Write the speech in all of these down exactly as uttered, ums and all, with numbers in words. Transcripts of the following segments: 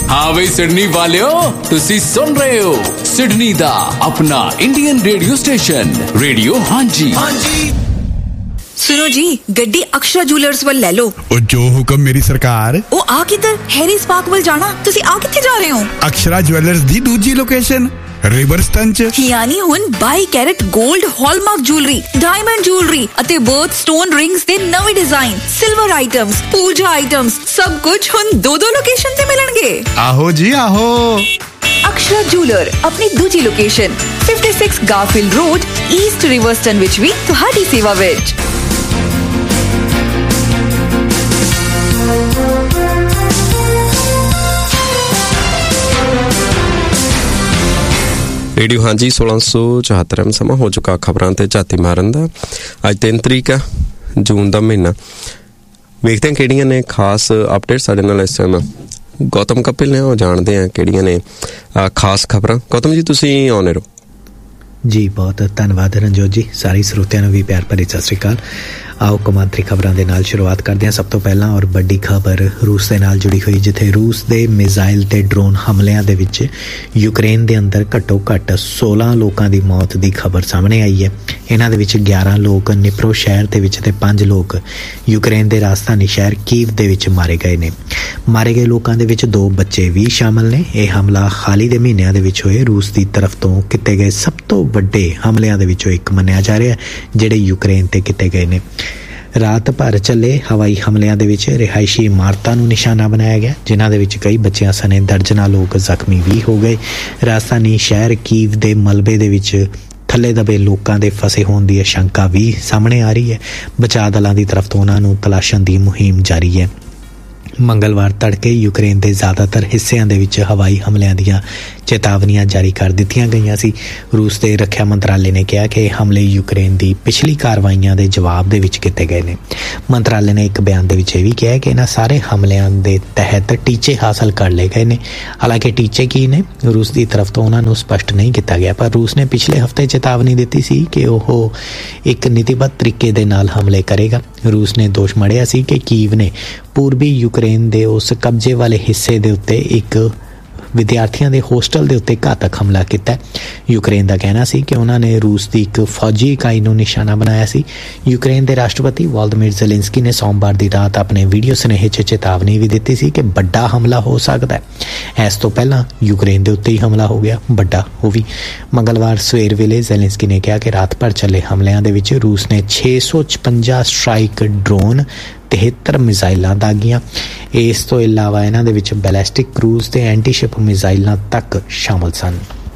हाँ बई सिडनी वालियो, तुसी सुन रहे हो सिडनी दा अपना इंडियन रेडियो स्टेशन रेडियो हाँ जी। हाँ जी सुनो जी, गड्डी अक्षरा ज्वेलर्स वाल ले लो। ओ जो हुक्म मेरी सरकार। ओ आ किधर? हैरीज पार्क वाल जाना। तुसी आ किथे जा रहे हो? अक्षरा ज्वेलर्स दी दूजी लोकेशन रिवरस्टन च। यानी हुन by carat gold hallmark jewellery, diamond jewellery अते बर्थ स्टोन रिंग्स दे नवे डिजाइन, सिल्वर आइटम्स, पूजा आइटम्स, सब कुछ हुन दो दो लोकेशन ते मिलणगे। आहो जी आहो। अक्षरा ज्वेलर अपनी दूजी लोकेशन छप्पन गारफील्ड रोड, ईस्ट रिवरस्टन विच भी तुहाडी सेवा विच। रेडियो हाँ जी सोलह सौ चौहत्तर समा हो चुका खबरां ते झाती मारन दा। अज तीन तरीक है जून का महीना। वेखते हैं किहड़ियां ने खास अपडेट साडे नाल इस टाइम गौतम कपिल ने, वो जानते हैं किहड़ियां ने खास खबरां। गौतम जी तुसीं आउने रहो जी। बहुत धन्यवाद रंजोत जी। सारी ਸਰੋਤਿਆਂ ਨੂੰ ਵੀ ਪਿਆਰ ਭਰੀ ਸਤਿ ਸ਼੍ਰੀ ਅਕਾਲ। आओ कौमांतरी खबरों के नाल शुरुआत करते हैं। सब तो पहला और बड़ी खबर रूस के नाल जुड़ी हुई, जिथे रूस के मिसाइल ते ड्रोन हमलियां दे विच यूक्रेन के अंदर घट्टो घट्ट सोलह लोगों की मौत की खबर सामने आई है। इन्हां दे विच ग्यारह लोग निप्रो शहर दे विच ते पांच लोग यूक्रेन के राजधानी शहर कीव दे विच मारे गए ने। मारे गए लोगों के विच दो बच्चे भी शामिल ने। यह हमला हाल ही दे महीनों दे विच होए रूस की तरफ तो किते गए सब तो वड्डे हमलियां दे विचों एक मन्निया जा रहा है, जिहड़े यूक्रेन ते किते गए ने। रात भर चले हवाई हमलियां दे विच रिहायशी इमारतां नूं निशाना बनाया गया, जिन्हां दे विच कई बच्चियां सने दर्जनां लोग जख्मी भी हो गए। राजधानी शहर कीव दे मलबे दे विच थल्ले दबे लोगों के फसे होने की आशंका भी सामने आ रही है। बचाव दलों की तरफ तो उन्होंने तलाशन की मुहिम जारी है। मंगलवार तड़के यूक्रेन के ज़्यादातर हिस्सों के हवाई हमलों दीयां चेतावनियां जारी कर दित्तियां गईयां सी। रूस के रक्षा मंत्रालय ने कहा कि हमले यूक्रेन की पिछली कार्रवाइयां के जवाब दे विच कीते गए ने। मंत्रालय ने एक बयान दे विच यह भी कहा कि इन्हां सारे हमलों के तहत टीचे हासिल कर लए गए ने। हालांकि टीचे की ने रूस की तरफ तो उन्होंने स्पष्ट नहीं किया गया, पर रूस ने पिछले हफ्ते चेतावनी दी सी कि वह एक नीतिबद्ध तरीके दे नाल हमले करेगा। रूस ने दोष मढ़िया सी कि कीव ने पूर्वी यूक्रेन दे उस कब्जे वाले हिस्से दे उत्ते एक विद्यार्थियों के होस्टल के उत्ते घातक हमला किया। यूक्रेन का कहना सी कि उन्होंने रूस की एक फौजी इकाई को निशाना बनाया सी। यूक्रेन के राष्ट्रपति वोलोदिमीर ज़ेलेंस्की ने सोमवार की रात अपने वीडियो सुनेहे च चेतावनी भी दी सी कि बड़ा हमला हो सकता है। इस तो पहला यूक्रेन के उत्ते ही हमला हो गया, बड़ा वो भी। मंगलवार सवेर वेले ज़ेलेंस्की ने कहा कि रात भर चले हमलों के विच रूस ने छे सौ छपंजा स्ट्राइक ड्रोन तिहत्तर मिसाइलां दागियां। इस तो इलावा इन्हां दे विच बैलिस्टिक क्रूज ते एंटीशिप मिसाइलां तक शामिल सन।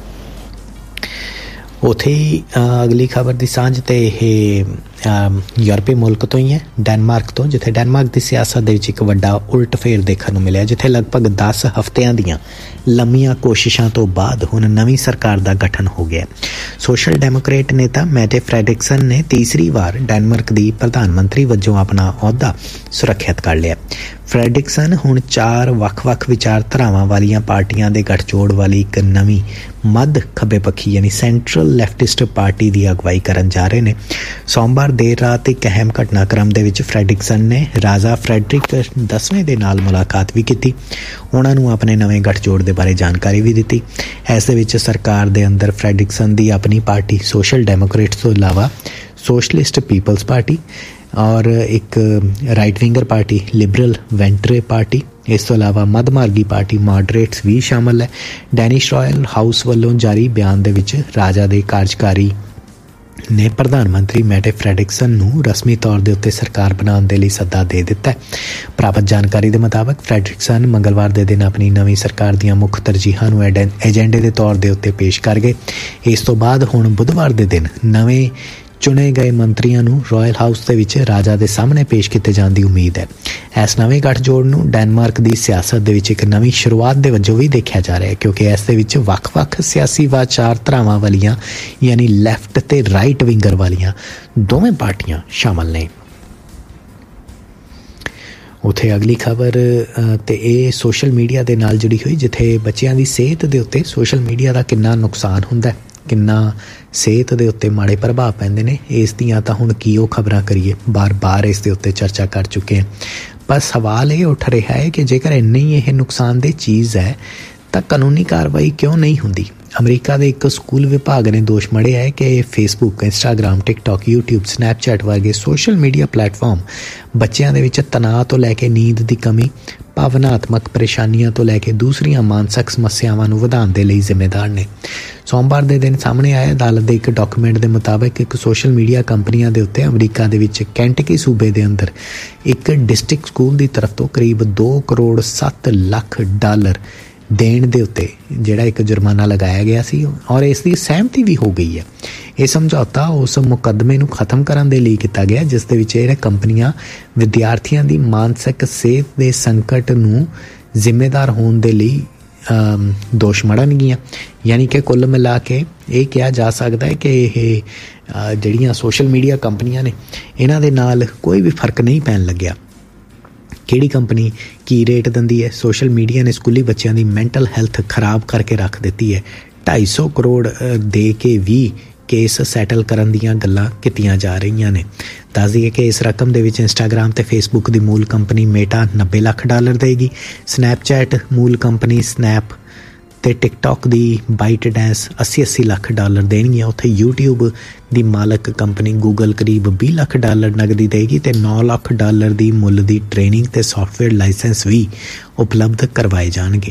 उत्थे ही अगली खबर की सांझ तो यह यूरोपीय मुल्क तो ही है, डेनमार्क तो, जिथे डेनमार्क की सियासत दे विच एक वड्डा उल्ट फेर देखने को मिले, जिथे लगभग दस हफ्तियां दीयां लंबियां कोशिशों तो बाद हुण नवीं सरकार का गठन हो गया। सोशल डेमोक्रेट नेता मैटे फ्रेडरिक्सन ने तीसरी बार डेनमार्क की प्रधानमंत्री वजों अपना अहुदा सुरक्षित कर लिया। फ्रेडरिक्सन हुण चार वख-वख विचारधारावां वालियां पार्टियां दे गठजोड़ वाली एक नवीं मध्य खब्बे पक्षी यानी सेंट्रल लेफ्टिस्ट पार्टी की अगवाई करन जा रहे ने। सोमवार देर रात एक अहम घटनाक्रम दे विच फ्रेडरिक्सन ने राजा फ्रेडरिक दसवें दे नाल मुलाकात भी की। उन्होंने अपने नवे गठजोड़ के बारे जानकारी भी दी। इस दे विच सरकार दे अंदर फ्रेडरिक्सन की अपनी पार्टी सोशल डेमोक्रेट्स तो इलावा सोशलिस्ट पीपल्स पार्टी और एक right winger party liberal वेंट्रे party, इस तो इलावा मध्यमार्गी पार्टी मॉडरेट्स भी शामिल है। डैनिश रॉयल हाउस वालों जारी बयान दे विच राजा दे कार्यकारी ने प्रधानमंत्री मैटे फ्रेडरिक्सन नूं रस्मी तौर के उत्ते सरकार बनाने के लिए सद्दा दे दिता है। प्राप्त जानकारी के मुताबिक फ्रेडरिक्सन मंगलवार के दिन अपनी नवीं सरकार दीयां मुख तरजीहां नूं एजेंडे के तौर के उत्ते पेश कर गए। इस तो बाद हुण बुधवार के दिन नवे चुने गए मंत्रियों नूं रॉयल हाउस दे विच राजा के सामने पेश किए जाने की उम्मीद है। इस नवे गठजोड़ नूं डेनमार्क की सियासत दे विच एक नवीं शुरुआत के वजों भी देखा जा रहा है, क्योंकि इस दे विच वख-वख सियासी विचारधारावां वालियां यानी लैफ्ट ते राइट विंगर वालियां दोवें पार्टियां शामिल ने। उत्थे अगली खबर ते ये सोशल मीडिया के नाल जुड़ी हुई, जिथे बच्चों की सेहत के उत्ते सोशल मीडिया का कितना नुकसान हुंदा है, किन्ना सेहत के उत्ते माड़े प्रभाव पैंदे ने, इस दियां तां हुण की ओह खबरां करिए, बार बार इस दे उत्ते चर्चा कर चुके हैं। ਪਰ ਸਵਾਲ ਇਹ ਉੱਠ ਰਿਹਾ ਹੈ ਕਿ ਜੇਕਰ ਇੰਨੀ ਇਹ ਨੁਕਸਾਨਦੇਹ ਚੀਜ਼ ਹੈ ਤਾਂ ਕਾਨੂੰਨੀ ਕਾਰਵਾਈ ਕਿਉਂ ਨਹੀਂ ਹੁੰਦੀ। ਅਮਰੀਕਾ ਦੇ ਇੱਕ ਸਕੂਲ ਵਿਭਾਗ ਨੇ ਦੋਸ਼ ਮੜਿਆ ਹੈ ਕਿ Facebook, Instagram, TikTok, YouTube, Snapchat ਵਰਗੇ ਸੋਸ਼ਲ ਮੀਡੀਆ ਪਲੇਟਫਾਰਮ ਬੱਚਿਆਂ ਦੇ ਵਿੱਚ ਤਣਾਅ ਤੋਂ ਲੈ ਕੇ ਨੀਂਦ ਦੀ ਕਮੀ, ਭਾਵਨਾਤਮਕ ਪਰੇਸ਼ਾਨੀਆਂ ਤੋਂ ਲੈ ਕੇ ਦੂਸਰੀਆਂ ਮਾਨਸਿਕ ਸਮੱਸਿਆਵਾਂ ਨੂੰ ਵਧਾਉਣ ਦੇ ਲਈ ਜ਼ਿੰਮੇਦਾਰ ਨੇ। ਸੋਮਵਾਰ ਦੇ ਦਿਨ ਸਾਹਮਣੇ ਆਇਆ ਅਦਾਲਤ ਦੇ ਇੱਕ ਡਾਕੂਮੈਂਟ ਦੇ ਮੁਤਾਬਕ ਇੱਕ ਸੋਸ਼ਲ ਮੀਡੀਆ ਕੰਪਨੀਆਂ ਦੇ ਉੱਤੇ ਅਮਰੀਕਾ ਦੇ ਵਿੱਚ ਕੈਂਟਕੀ ਸੂਬੇ ਦੇ ਅੰਦਰ ਇੱਕ ਡਿਸਟ੍ਰਿਕਟ ਸਕੂਲ ਦੀ ਤਰਫ ਤੋਂ ਕਰੀਬ ਦੋ ਕਰੋੜ ਸੱਤ ਲੱਖ ਡਾਲਰ ਦੇਣ ਦੇ ਉੱਤੇ ਜਿਹੜਾ ਇੱਕ ਜੁਰਮਾਨਾ ਲਗਾਇਆ ਗਿਆ ਸੀ ਔਰ ਇਸ ਦੀ ਸਹਿਮਤੀ ਵੀ ਹੋ ਗਈ ਹੈ। ਇਹ ਸਮਝੌਤਾ ਉਸ ਮੁਕੱਦਮੇ ਨੂੰ ਖਤਮ ਕਰਨ ਦੇ ਲਈ ਕੀਤਾ ਗਿਆ ਜਿਸ ਦੇ ਵਿੱਚ ਇਹ ਕੰਪਨੀਆਂ ਵਿਦਿਆਰਥੀਆਂ ਦੀ ਮਾਨਸਿਕ ਸਿਹਤ ਦੇ ਸੰਕਟ ਨੂੰ ਜ਼ਿੰਮੇਦਾਰ ਹੋਣ ਦੇ ਲਈ ਦੋਸ਼ ਮੜਨਗੀਆਂ। ਯਾਨੀ ਕਿ ਕੁੱਲ ਮਿਲਾ ਕੇ ਇਹ ਕਿਹਾ ਜਾ ਸਕਦਾ ਹੈ ਕਿ ਇਹ ਜਿਹੜੀਆਂ ਸੋਸ਼ਲ ਮੀਡੀਆ ਕੰਪਨੀਆਂ ਨੇ ਇਹਨਾਂ ਦੇ ਨਾਲ ਕੋਈ ਵੀ ਫਰਕ ਨਹੀਂ ਪੈਣ ਲੱਗਿਆ। ਕਿਹੜੀ ਕੰਪਨੀ ਕੀ ਰੇਟ ਦਿੰਦੀ ਹੈ? ਸੋਸ਼ਲ ਮੀਡੀਆ ਨੇ ਸਕੂਲੀ ਬੱਚਿਆਂ ਦੀ ਮੈਂਟਲ ਹੈਲਥ ਖਰਾਬ ਕਰਕੇ ਰੱਖ ਦਿੱਤੀ ਹੈ। ਢਾਈ ਸੌ ਕਰੋੜ ਦੇ ਕੇ ਵੀ ਕੇਸ ਸੈਟਲ ਕਰਨ ਦੀਆਂ ਗੱਲਾਂ ਕੀਤੀਆਂ ਜਾ ਰਹੀਆਂ ਨੇ। ਦੱਸ ਦਈਏ ਕਿ ਇਸ ਰਕਮ ਦੇ ਵਿੱਚ ਇੰਸਟਾਗ੍ਰਾਮ ਤੇ ਫੇਸਬੁੱਕ ਦੀ ਮੂਲ ਕੰਪਨੀ ਮੇਟਾ ਨੱਬੇ ਲੱਖ ਡਾਲਰ ਦੇਗੀ, ਸਨੈਪਚੈਟ ਮੂਲ ਕੰਪਨੀ ਸਨੈਪ ਤੇ ਟਿਕਟੌਕ ਦੀ ਬਾਈਟ ਡੈਂਸ ਅੱਸੀ ਅੱਸੀ ਲੱਖ ਡਾਲਰ ਦੇਣਗੀਆਂ। ਉੱਥੇ ਯੂਟਿਊਬ ਦੀ ਮਾਲਕ ਕੰਪਨੀ ਗੂਗਲ ਕਰੀਬ ਵੀਹ ਲੱਖ ਡਾਲਰ ਨਗਦੀ ਦੇਗੀ ਤੇ ਨੌ ਲੱਖ ਡਾਲਰ ਦੀ ਮੁੱਲ ਦੀ ਟ੍ਰੇਨਿੰਗ ਤੇ ਸੌਫਟਵੇਅਰ ਲਾਇਸੈਂਸ ਵੀ ਉਪਲਬਧ ਕਰਵਾਏ ਜਾਣਗੇ।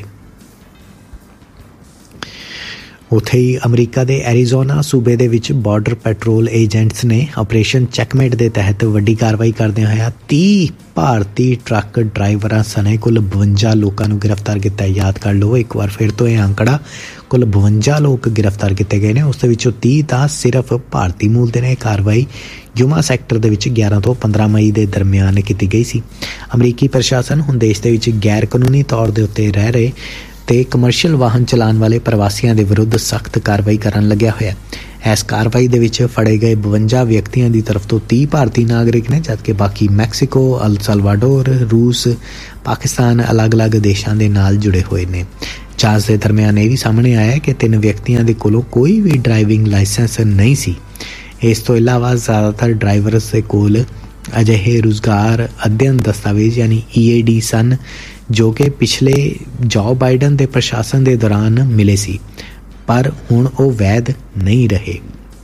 ਉੱਥੇ ਹੀ ਅਮਰੀਕਾ ਦੇ ਐਰੀਜ਼ੋਨਾ ਸੂਬੇ ਦੇ ਵਿੱਚ ਬਾਰਡਰ ਪੈਟਰੋਲ ਏਜੰਟਸ ਨੇ ਆਪਰੇਸ਼ਨ ਚੈਕਮੇਟ ਦੇ ਤਹਿਤ ਵੱਡੀ ਕਾਰਵਾਈ ਕਰਦਿਆਂ ਹੋਇਆ ਤੀਹ ਭਾਰਤੀ ਟਰੱਕ ਡਰਾਈਵਰਾਂ ਸਣੇ ਕੁੱਲ ਬਵੰਜਾ ਲੋਕਾਂ ਨੂੰ ਗ੍ਰਿਫਤਾਰ ਕੀਤਾ। ਯਾਦ ਕਰ ਲਓ ਇੱਕ ਵਾਰ ਫਿਰ ਤੋਂ ਇਹ ਅੰਕੜਾ, ਕੁੱਲ ਬਵੰਜਾ ਲੋਕ ਗ੍ਰਿਫਤਾਰ ਕੀਤੇ ਗਏ ਨੇ, ਉਸ ਦੇ ਵਿੱਚੋਂ ਤੀਹ ਤਾਂ ਸਿਰਫ ਭਾਰਤੀ ਮੂਲ ਦੇ ਨੇ। ਇਹ ਕਾਰਵਾਈ ਯੂਮਾ ਸੈਕਟਰ ਦੇ ਵਿੱਚ ਗਿਆਰਾਂ ਤੋਂ ਪੰਦਰਾਂ ਮਈ ਦੇ ਦਰਮਿਆਨ ਕੀਤੀ ਗਈ ਸੀ। ਅਮਰੀਕੀ ਪ੍ਰਸ਼ਾਸਨ ਹੁਣ ਦੇਸ਼ ਦੇ ਵਿੱਚ ਗੈਰ ਕਾਨੂੰਨੀ ਤੌਰ ਦੇ ਉੱਤੇ ਰਹਿ ਰਹੇ ਤੇ ਕਮਰਸ਼ੀਅਲ ਵਾਹਨ ਚਲਾਉਣ ਵਾਲੇ ਪ੍ਰਵਾਸੀਆਂ ਦੇ ਵਿਰੁੱਧ ਸਖਤ ਕਾਰਵਾਈ ਕਰਨ ਲੱਗਿਆ ਹੋਇਆ। ਇਸ ਕਾਰਵਾਈ ਦੇ ਵਿੱਚ ਫੜੇ ਗਏ ਬਵੰਜਾ ਵਿਅਕਤੀਆਂ ਦੀ ਤਰਫ ਤੋਂ ਤੀਹ ਭਾਰਤੀ ਨਾਗਰਿਕ ਨੇ, ਜਦਕਿ ਬਾਕੀ ਮੈਕਸੀਕੋ, ਅਲ ਸਲਵਾਡੋਰ, ਰੂਸ, ਪਾਕਿਸਤਾਨ ਅਲੱਗ-ਅਲੱਗ ਦੇਸ਼ਾਂ ਦੇ ਨਾਲ ਜੁੜੇ ਹੋਏ ਨੇ। ਜਾਂਚ ਦੇ ਦਰਮਿਆਨ ਇਹ ਵੀ ਸਾਹਮਣੇ ਆਇਆ ਕਿ ਤਿੰਨ ਵਿਅਕਤੀਆਂ ਦੇ ਕੋਲੋਂ ਕੋਈ ਵੀ ਡਰਾਈਵਿੰਗ ਲਾਇਸੈਂਸ ਨਹੀਂ ਸੀ। ਇਸ ਤੋਂ ਇਲਾਵਾ ਜ਼ਿਆਦਾਤਰ ਡਰਾਈਵਰਸ ਦੇ ਕੋਲ ਅਜਿਹੇ ਰੁਜ਼ਗਾਰ ਅਧਿਐਨ ਦਸਤਾਵੇਜ਼ ਯਾਨੀ ਈ ਏ ਡੀ ਸਨ ਜੋ ਕਿ ਪਿਛਲੇ ਜੋ ਬਾਈਡਨ ਦੇ ਪ੍ਰਸ਼ਾਸਨ ਦੇ ਦੌਰਾਨ ਮਿਲੇ ਸੀ, ਪਰ ਹੁਣ ਉਹ ਵੈਧ ਨਹੀਂ ਰਹੇ।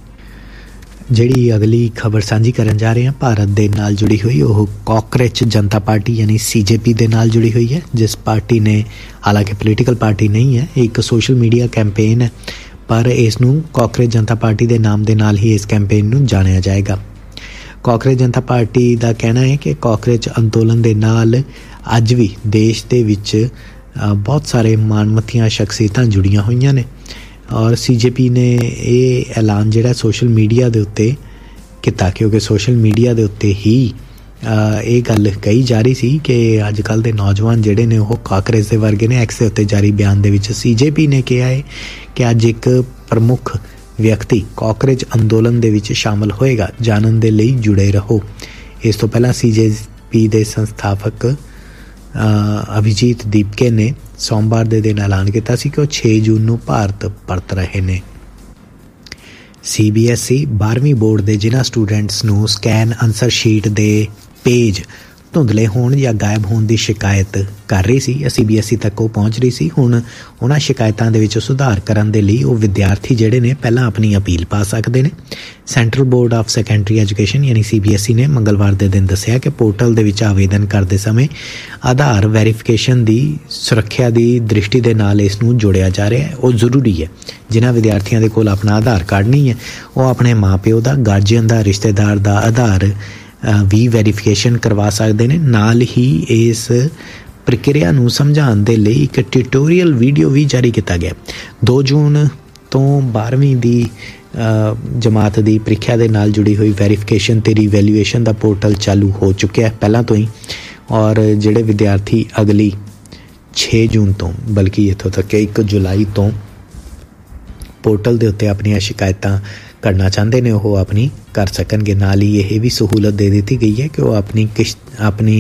ਜਿਹੜੀ ਅਗਲੀ ਖਬਰ ਸਾਂਝੀ ਕਰਨ ਜਾ ਰਹੇ ਹਾਂ ਭਾਰਤ ਦੇ ਨਾਲ ਜੁੜੀ ਹੋਈ, ਉਹ ਕਾਕਰੋਚ ਜਨਤਾ ਪਾਰਟੀ ਯਾਨੀ ਸੀ ਜੇ ਪੀ ਦੇ ਨਾਲ ਜੁੜੀ ਹੋਈ ਹੈ, ਜਿਸ ਪਾਰਟੀ ਨੇ, ਹਾਲਾਂਕਿ ਪੋਲੀਟੀਕਲ ਪਾਰਟੀ ਨਹੀਂ ਹੈ, ਇੱਕ ਸੋਸ਼ਲ ਮੀਡੀਆ ਕੈਂਪੇਨ ਹੈ, ਪਰ ਇਸ ਨੂੰ ਕਾਕਰੋਚ ਜਨਤਾ ਪਾਰਟੀ ਦੇ ਨਾਮ ਦੇ ਨਾਲ ਹੀ ਇਸ ਕੈਂਪੇਨ ਨੂੰ ਜਾਣਿਆ ਜਾਏਗਾ। ਕਾਕਰੋਚ ਜਨਤਾ ਪਾਰਟੀ ਦਾ ਕਹਿਣਾ ਹੈ ਕਿ ਕਾਕਰੋਚ ਅੰਦੋਲਨ ਦੇ ਨਾਲ ਅੱਜ ਵੀ ਦੇਸ਼ ਦੇ ਵਿੱਚ ਬਹੁਤ ਸਾਰੇ ਮਾਨਮੱਤੀਆਂ ਸ਼ਖਸੀਅਤਾਂ ਜੁੜੀਆਂ ਹੋਈਆਂ ਨੇ ਔਰ ਸੀ ਜੇ ਪੀ ਨੇ ਇਹ ਐਲਾਨ ਜਿਹੜਾ ਸੋਸ਼ਲ ਮੀਡੀਆ ਦੇ ਉੱਤੇ ਕੀਤਾ, ਕਿਉਂਕਿ ਸੋਸ਼ਲ ਮੀਡੀਆ ਦੇ ਉੱਤੇ ਹੀ ਇਹ ਗੱਲ ਕਹੀ ਜਾ ਰਹੀ ਸੀ ਕਿ ਅੱਜ ਕੱਲ੍ਹ ਦੇ ਨੌਜਵਾਨ ਜਿਹੜੇ ਨੇ ਉਹ ਕਾਕਰੋਚ ਦੇ ਵਰਗੇ ਨੇ। ਐਕਸ ਦੇ ਉੱਤੇ ਜਾਰੀ ਬਿਆਨ ਦੇ ਵਿੱਚ ਸੀ ਜੇ ਪੀ ਨੇ ਕਿਹਾ ਹੈ ਕਿ ਅੱਜ ਇੱਕ ਪ੍ਰਮੁੱਖ ਵਿਅਕਤੀ ਕਾਕਰੋਚ ਅੰਦੋਲਨ ਦੇ ਵਿੱਚ ਸ਼ਾਮਲ ਹੋਏਗਾ। ਜਾਣਨ ਦੇ ਲਈ ਜੁੜੇ ਰਹੋ। ਇਸ ਤੋਂ ਪਹਿਲਾਂ ਸੀ ਜੇ ਪੀ ਦੇ ਸੰਸਥਾਪਕ ਅਭਿਜੀਤ ਦੀਪਕੇ ਨੇ ਸੋਮਵਾਰ ਦੇ ਦਿਨ ਐਲਾਨ ਕੀਤਾ ਸੀ ਕਿ ਉਹ ਛੇ ਜੂਨ ਨੂੰ ਭਾਰਤ ਪਰਤ ਰਹੇ ਨੇ। ਸੀ ਬੀ ਐਸ ਈ ਬਾਰ੍ਹਵੀਂ ਬੋਰਡ ਦੇ ਜਿਨ੍ਹਾਂ ਸਟੂਡੈਂਟਸ ਨੂੰ ਸਕੈਨ ਆਨਸਰ ਸ਼ੀਟ ਦੇ ਪੇਜ ਧੁੰਦਲੇ ਹੋਣ ਜਾਂ ਗਾਇਬ ਹੋਣ ਦੀ ਸ਼ਿਕਾਇਤ ਕਰ ਰਹੀ ਸੀ, ਸੀ ਬੀ ਐਸ ਈ ਤੱਕ ਉਹ ਪਹੁੰਚ ਰਹੀ ਸੀ। ਹੁਣ ਉਹਨਾਂ ਸ਼ਿਕਾਇਤਾਂ ਦੇ ਵਿੱਚ ਸੁਧਾਰ ਕਰਨ ਦੇ ਲਈ ਉਹ ਵਿਦਿਆਰਥੀ ਜਿਹੜੇ ਨੇ ਪਹਿਲਾਂ ਆਪਣੀ ਅਪੀਲ ਪਾ ਸਕਦੇ ਨੇ। Central board of secondary education ਯਾਨੀ ਸੀ ਬੀ ਐਸ ਈ ਨੇ ਮੰਗਲਵਾਰ ਦੇ ਦਿਨ ਦੱਸਿਆ ਕਿ ਪੋਰਟਲ ਦੇ ਵਿੱਚ ਆਵੇਦਨ ਕਰਦੇ ਸਮੇਂ ਆਧਾਰ ਵੈਰੀਫਿਕੇਸ਼ਨ ਦੀ ਸੁਰੱਖਿਆ ਦੀ ਦ੍ਰਿਸ਼ਟੀ ਦੇ ਨਾਲ ਇਸ ਨੂੰ ਜੋੜਿਆ ਜਾ ਰਿਹਾ ਹੈ। ਉਹ ਜ਼ਰੂਰੀ ਹੈ। ਜਿਨ੍ਹਾਂ ਵਿਦਿਆਰਥੀਆਂ ਦੇ ਕੋਲ ਆਪਣਾ ਆਧਾਰ ਕਾਰਡ ਨਹੀਂ ਹੈ ਉਹ ਆਪਣੇ ਮਾਂ ਪਿਓ ਦਾ, ਗਾਰਜੀਅਨ ਦਾ, ਰਿਸ਼ਤੇਦਾਰ ਦਾ ਆਧਾਰ ਵੀ ਵੈਰੀਫਿਕੇਸ਼ਨ ਕਰਵਾ ਸਕਦੇ ਨੇ। ਨਾਲ ਹੀ ਇਸ ਪ੍ਰਕਿਰਿਆ ਨੂੰ ਸਮਝਾਉਣ ਦੇ ਲਈ ਇੱਕ ਟਿਊਟੋਰੀਅਲ ਵੀਡੀਓ ਵੀ ਜਾਰੀ ਕੀਤਾ ਗਿਆ। ਦੋ ਜੂਨ ਤੋਂ ਬਾਰ੍ਹਵੀਂ ਦੀ ਜਮਾਤ ਦੀ ਪ੍ਰੀਖਿਆ ਦੇ ਨਾਲ ਜੁੜੀ ਹੋਈ ਵੈਰੀਫਿਕੇਸ਼ਨ ਤੇ ਰੀਵੈਲੂਏਸ਼ਨ ਦਾ ਪੋਰਟਲ ਚਾਲੂ ਹੋ ਚੁੱਕਿਆ ਹੈ ਪਹਿਲਾਂ ਤੋਂ ਹੀ, ਔਰ ਜਿਹੜੇ ਵਿਦਿਆਰਥੀ ਅਗਲੀ ਛੇ ਜੂਨ ਤੋਂ ਬਲਕਿ ਇੱਥੋਂ ਤੱਕ ਕਿ ਇੱਕ ਜੁਲਾਈ ਤੋਂ ਪੋਰਟਲ ਦੇ ਉੱਤੇ ਆਪਣੀਆਂ ਸ਼ਿਕਾਇਤਾਂ ਕਰਨਾ ਚਾਹੁੰਦੇ ਨੇ ਉਹ ਆਪਣੀ ਕਰ ਸਕਣਗੇ। ਨਾਲ ਹੀ ਇਹ ਵੀ ਸਹੂਲਤ ਦੇ ਦਿੱਤੀ ਗਈ ਹੈ ਕਿ ਉਹ ਆਪਣੀ ਕਿਸ਼ਤ ਆਪਣੀ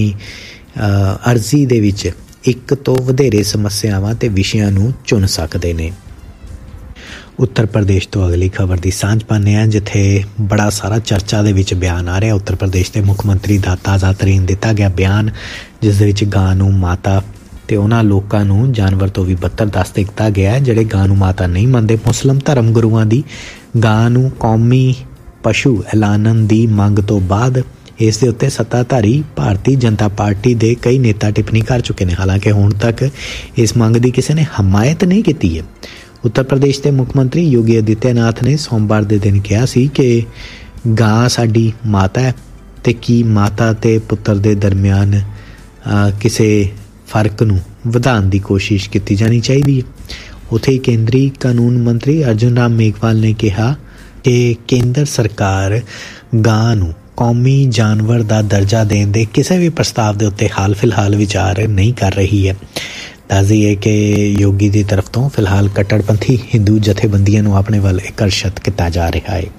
ਅਰਜ਼ੀ ਦੇ ਵਿੱਚ ਇੱਕ ਤੋਂ ਵਧੇਰੇ ਸਮੱਸਿਆਵਾਂ ਤੇ ਵਿਸ਼ਿਆਂ ਨੂੰ ਚੁਣ ਸਕਦੇ ਨੇ। ਉੱਤਰ ਪ੍ਰਦੇਸ਼ ਤੋਂ ਅਗਲੀ ਖਬਰ ਦੀ ਸਾਂਝ ਪਾਉਂਦੇ ਹਾਂ, ਜਿੱਥੇ ਬੜਾ ਸਾਰਾ ਚਰਚਾ ਦੇ ਵਿੱਚ ਬਿਆਨ ਆ ਰਿਹਾ। ਉੱਤਰ ਪ੍ਰਦੇਸ਼ ਦੇ ਮੁੱਖ ਮੰਤਰੀ ਦਾ ਤਾਜ਼ਾ ਤਰੀਨ ਦਿੱਤਾ ਗਿਆ ਬਿਆਨ, ਜਿਸ ਦੇ ਵਿੱਚ ਗਾਂ ਨੂੰ ਮਾਤਾ ਤੇ ਉਹਨਾਂ ਲੋਕਾਂ ਨੂੰ ਜਾਨਵਰ ਤੋਂ ਵੀ ਬੱਤਰ ਦੱਸ ਦਿੱਤਾ ਗਿਆ ਜਿਹੜੇ ਗਾਂ ਨੂੰ ਮਾਤਾ ਨਹੀਂ ਮੰਨਦੇ। ਮੁਸਲਿਮ ਧਰਮ ਗੁਰੂਆਂ ਦੀ ਗਾਂ ਨੂੰ ਕੌਮੀ ਪਸ਼ੂ ਐਲਾਨਣ ਦੀ ਮੰਗ ਤੋਂ ਬਾਅਦ ਇਸ ਦੇ ਉੱਤੇ ਸੱਤਾਧਾਰੀ ਭਾਰਤੀ ਜਨਤਾ ਪਾਰਟੀ ਦੇ ਕਈ ਨੇਤਾ ਟਿੱਪਣੀ ਕਰ ਚੁੱਕੇ ਨੇ। ਹਾਲਾਂਕਿ ਹੁਣ ਤੱਕ ਇਸ ਮੰਗ ਦੀ ਕਿਸੇ ਨੇ ਹਮਾਇਤ ਨਹੀਂ ਕੀਤੀ ਹੈ। ਉੱਤਰ ਪ੍ਰਦੇਸ਼ ਦੇ ਮੁੱਖ ਮੰਤਰੀ ਯੋਗੀ ਆਦਿੱਤਿਆਨਾਥ ਨੇ ਸੋਮਵਾਰ ਦੇ ਦਿਨ ਕਿਹਾ ਸੀ ਕਿ ਗਾਂ ਸਾਡੀ ਮਾਤਾ ਹੈ ਤੇ ਕੀ ਮਾਤਾ ਤੇ ਪੁੱਤਰ ਦੇ ਦਰਮਿਆਨ ਕਿਸੇ ਫਰਕ ਨੂੰ ਵਧਾਉਣ ਦੀ ਕੋਸ਼ਿਸ਼ ਕੀਤੀ ਜਾਣੀ ਚਾਹੀਦੀ ਹੈ। ਉੱਥੇ ਹੀ ਕੇਂਦਰੀ ਕਾਨੂੰਨ ਮੰਤਰੀ ਅਰਜੁਨ ਰਾਮ ਮੇਘਵਾਲ ਨੇ ਕਿਹਾ ਕਿ ਕੇਂਦਰ ਸਰਕਾਰ ਗਾਂ ਨੂੰ ਕੌਮੀ ਜਾਨਵਰ ਦਾ ਦਰਜਾ ਦੇਣ ਦੇ ਕਿਸੇ ਵੀ ਪ੍ਰਸਤਾਵ ਦੇ ਉੱਤੇ ਹਾਲ ਫਿਲਹਾਲ ਵਿਚਾਰ ਨਹੀਂ ਕਰ ਰਹੀ ਹੈ। ਦੱਸ ਦਈਏ ਕਿ ਯੋਗੀ ਦੀ ਤਰਫ ਤੋਂ ਫਿਲਹਾਲ ਕੱਟੜਪੰਥੀ ਹਿੰਦੂ ਜਥੇਬੰਦੀਆਂ ਨੂੰ ਆਪਣੇ ਵੱਲ ਆਕਰਸ਼ਿਤ ਕੀਤਾ ਜਾ ਰਿਹਾ ਹੈ।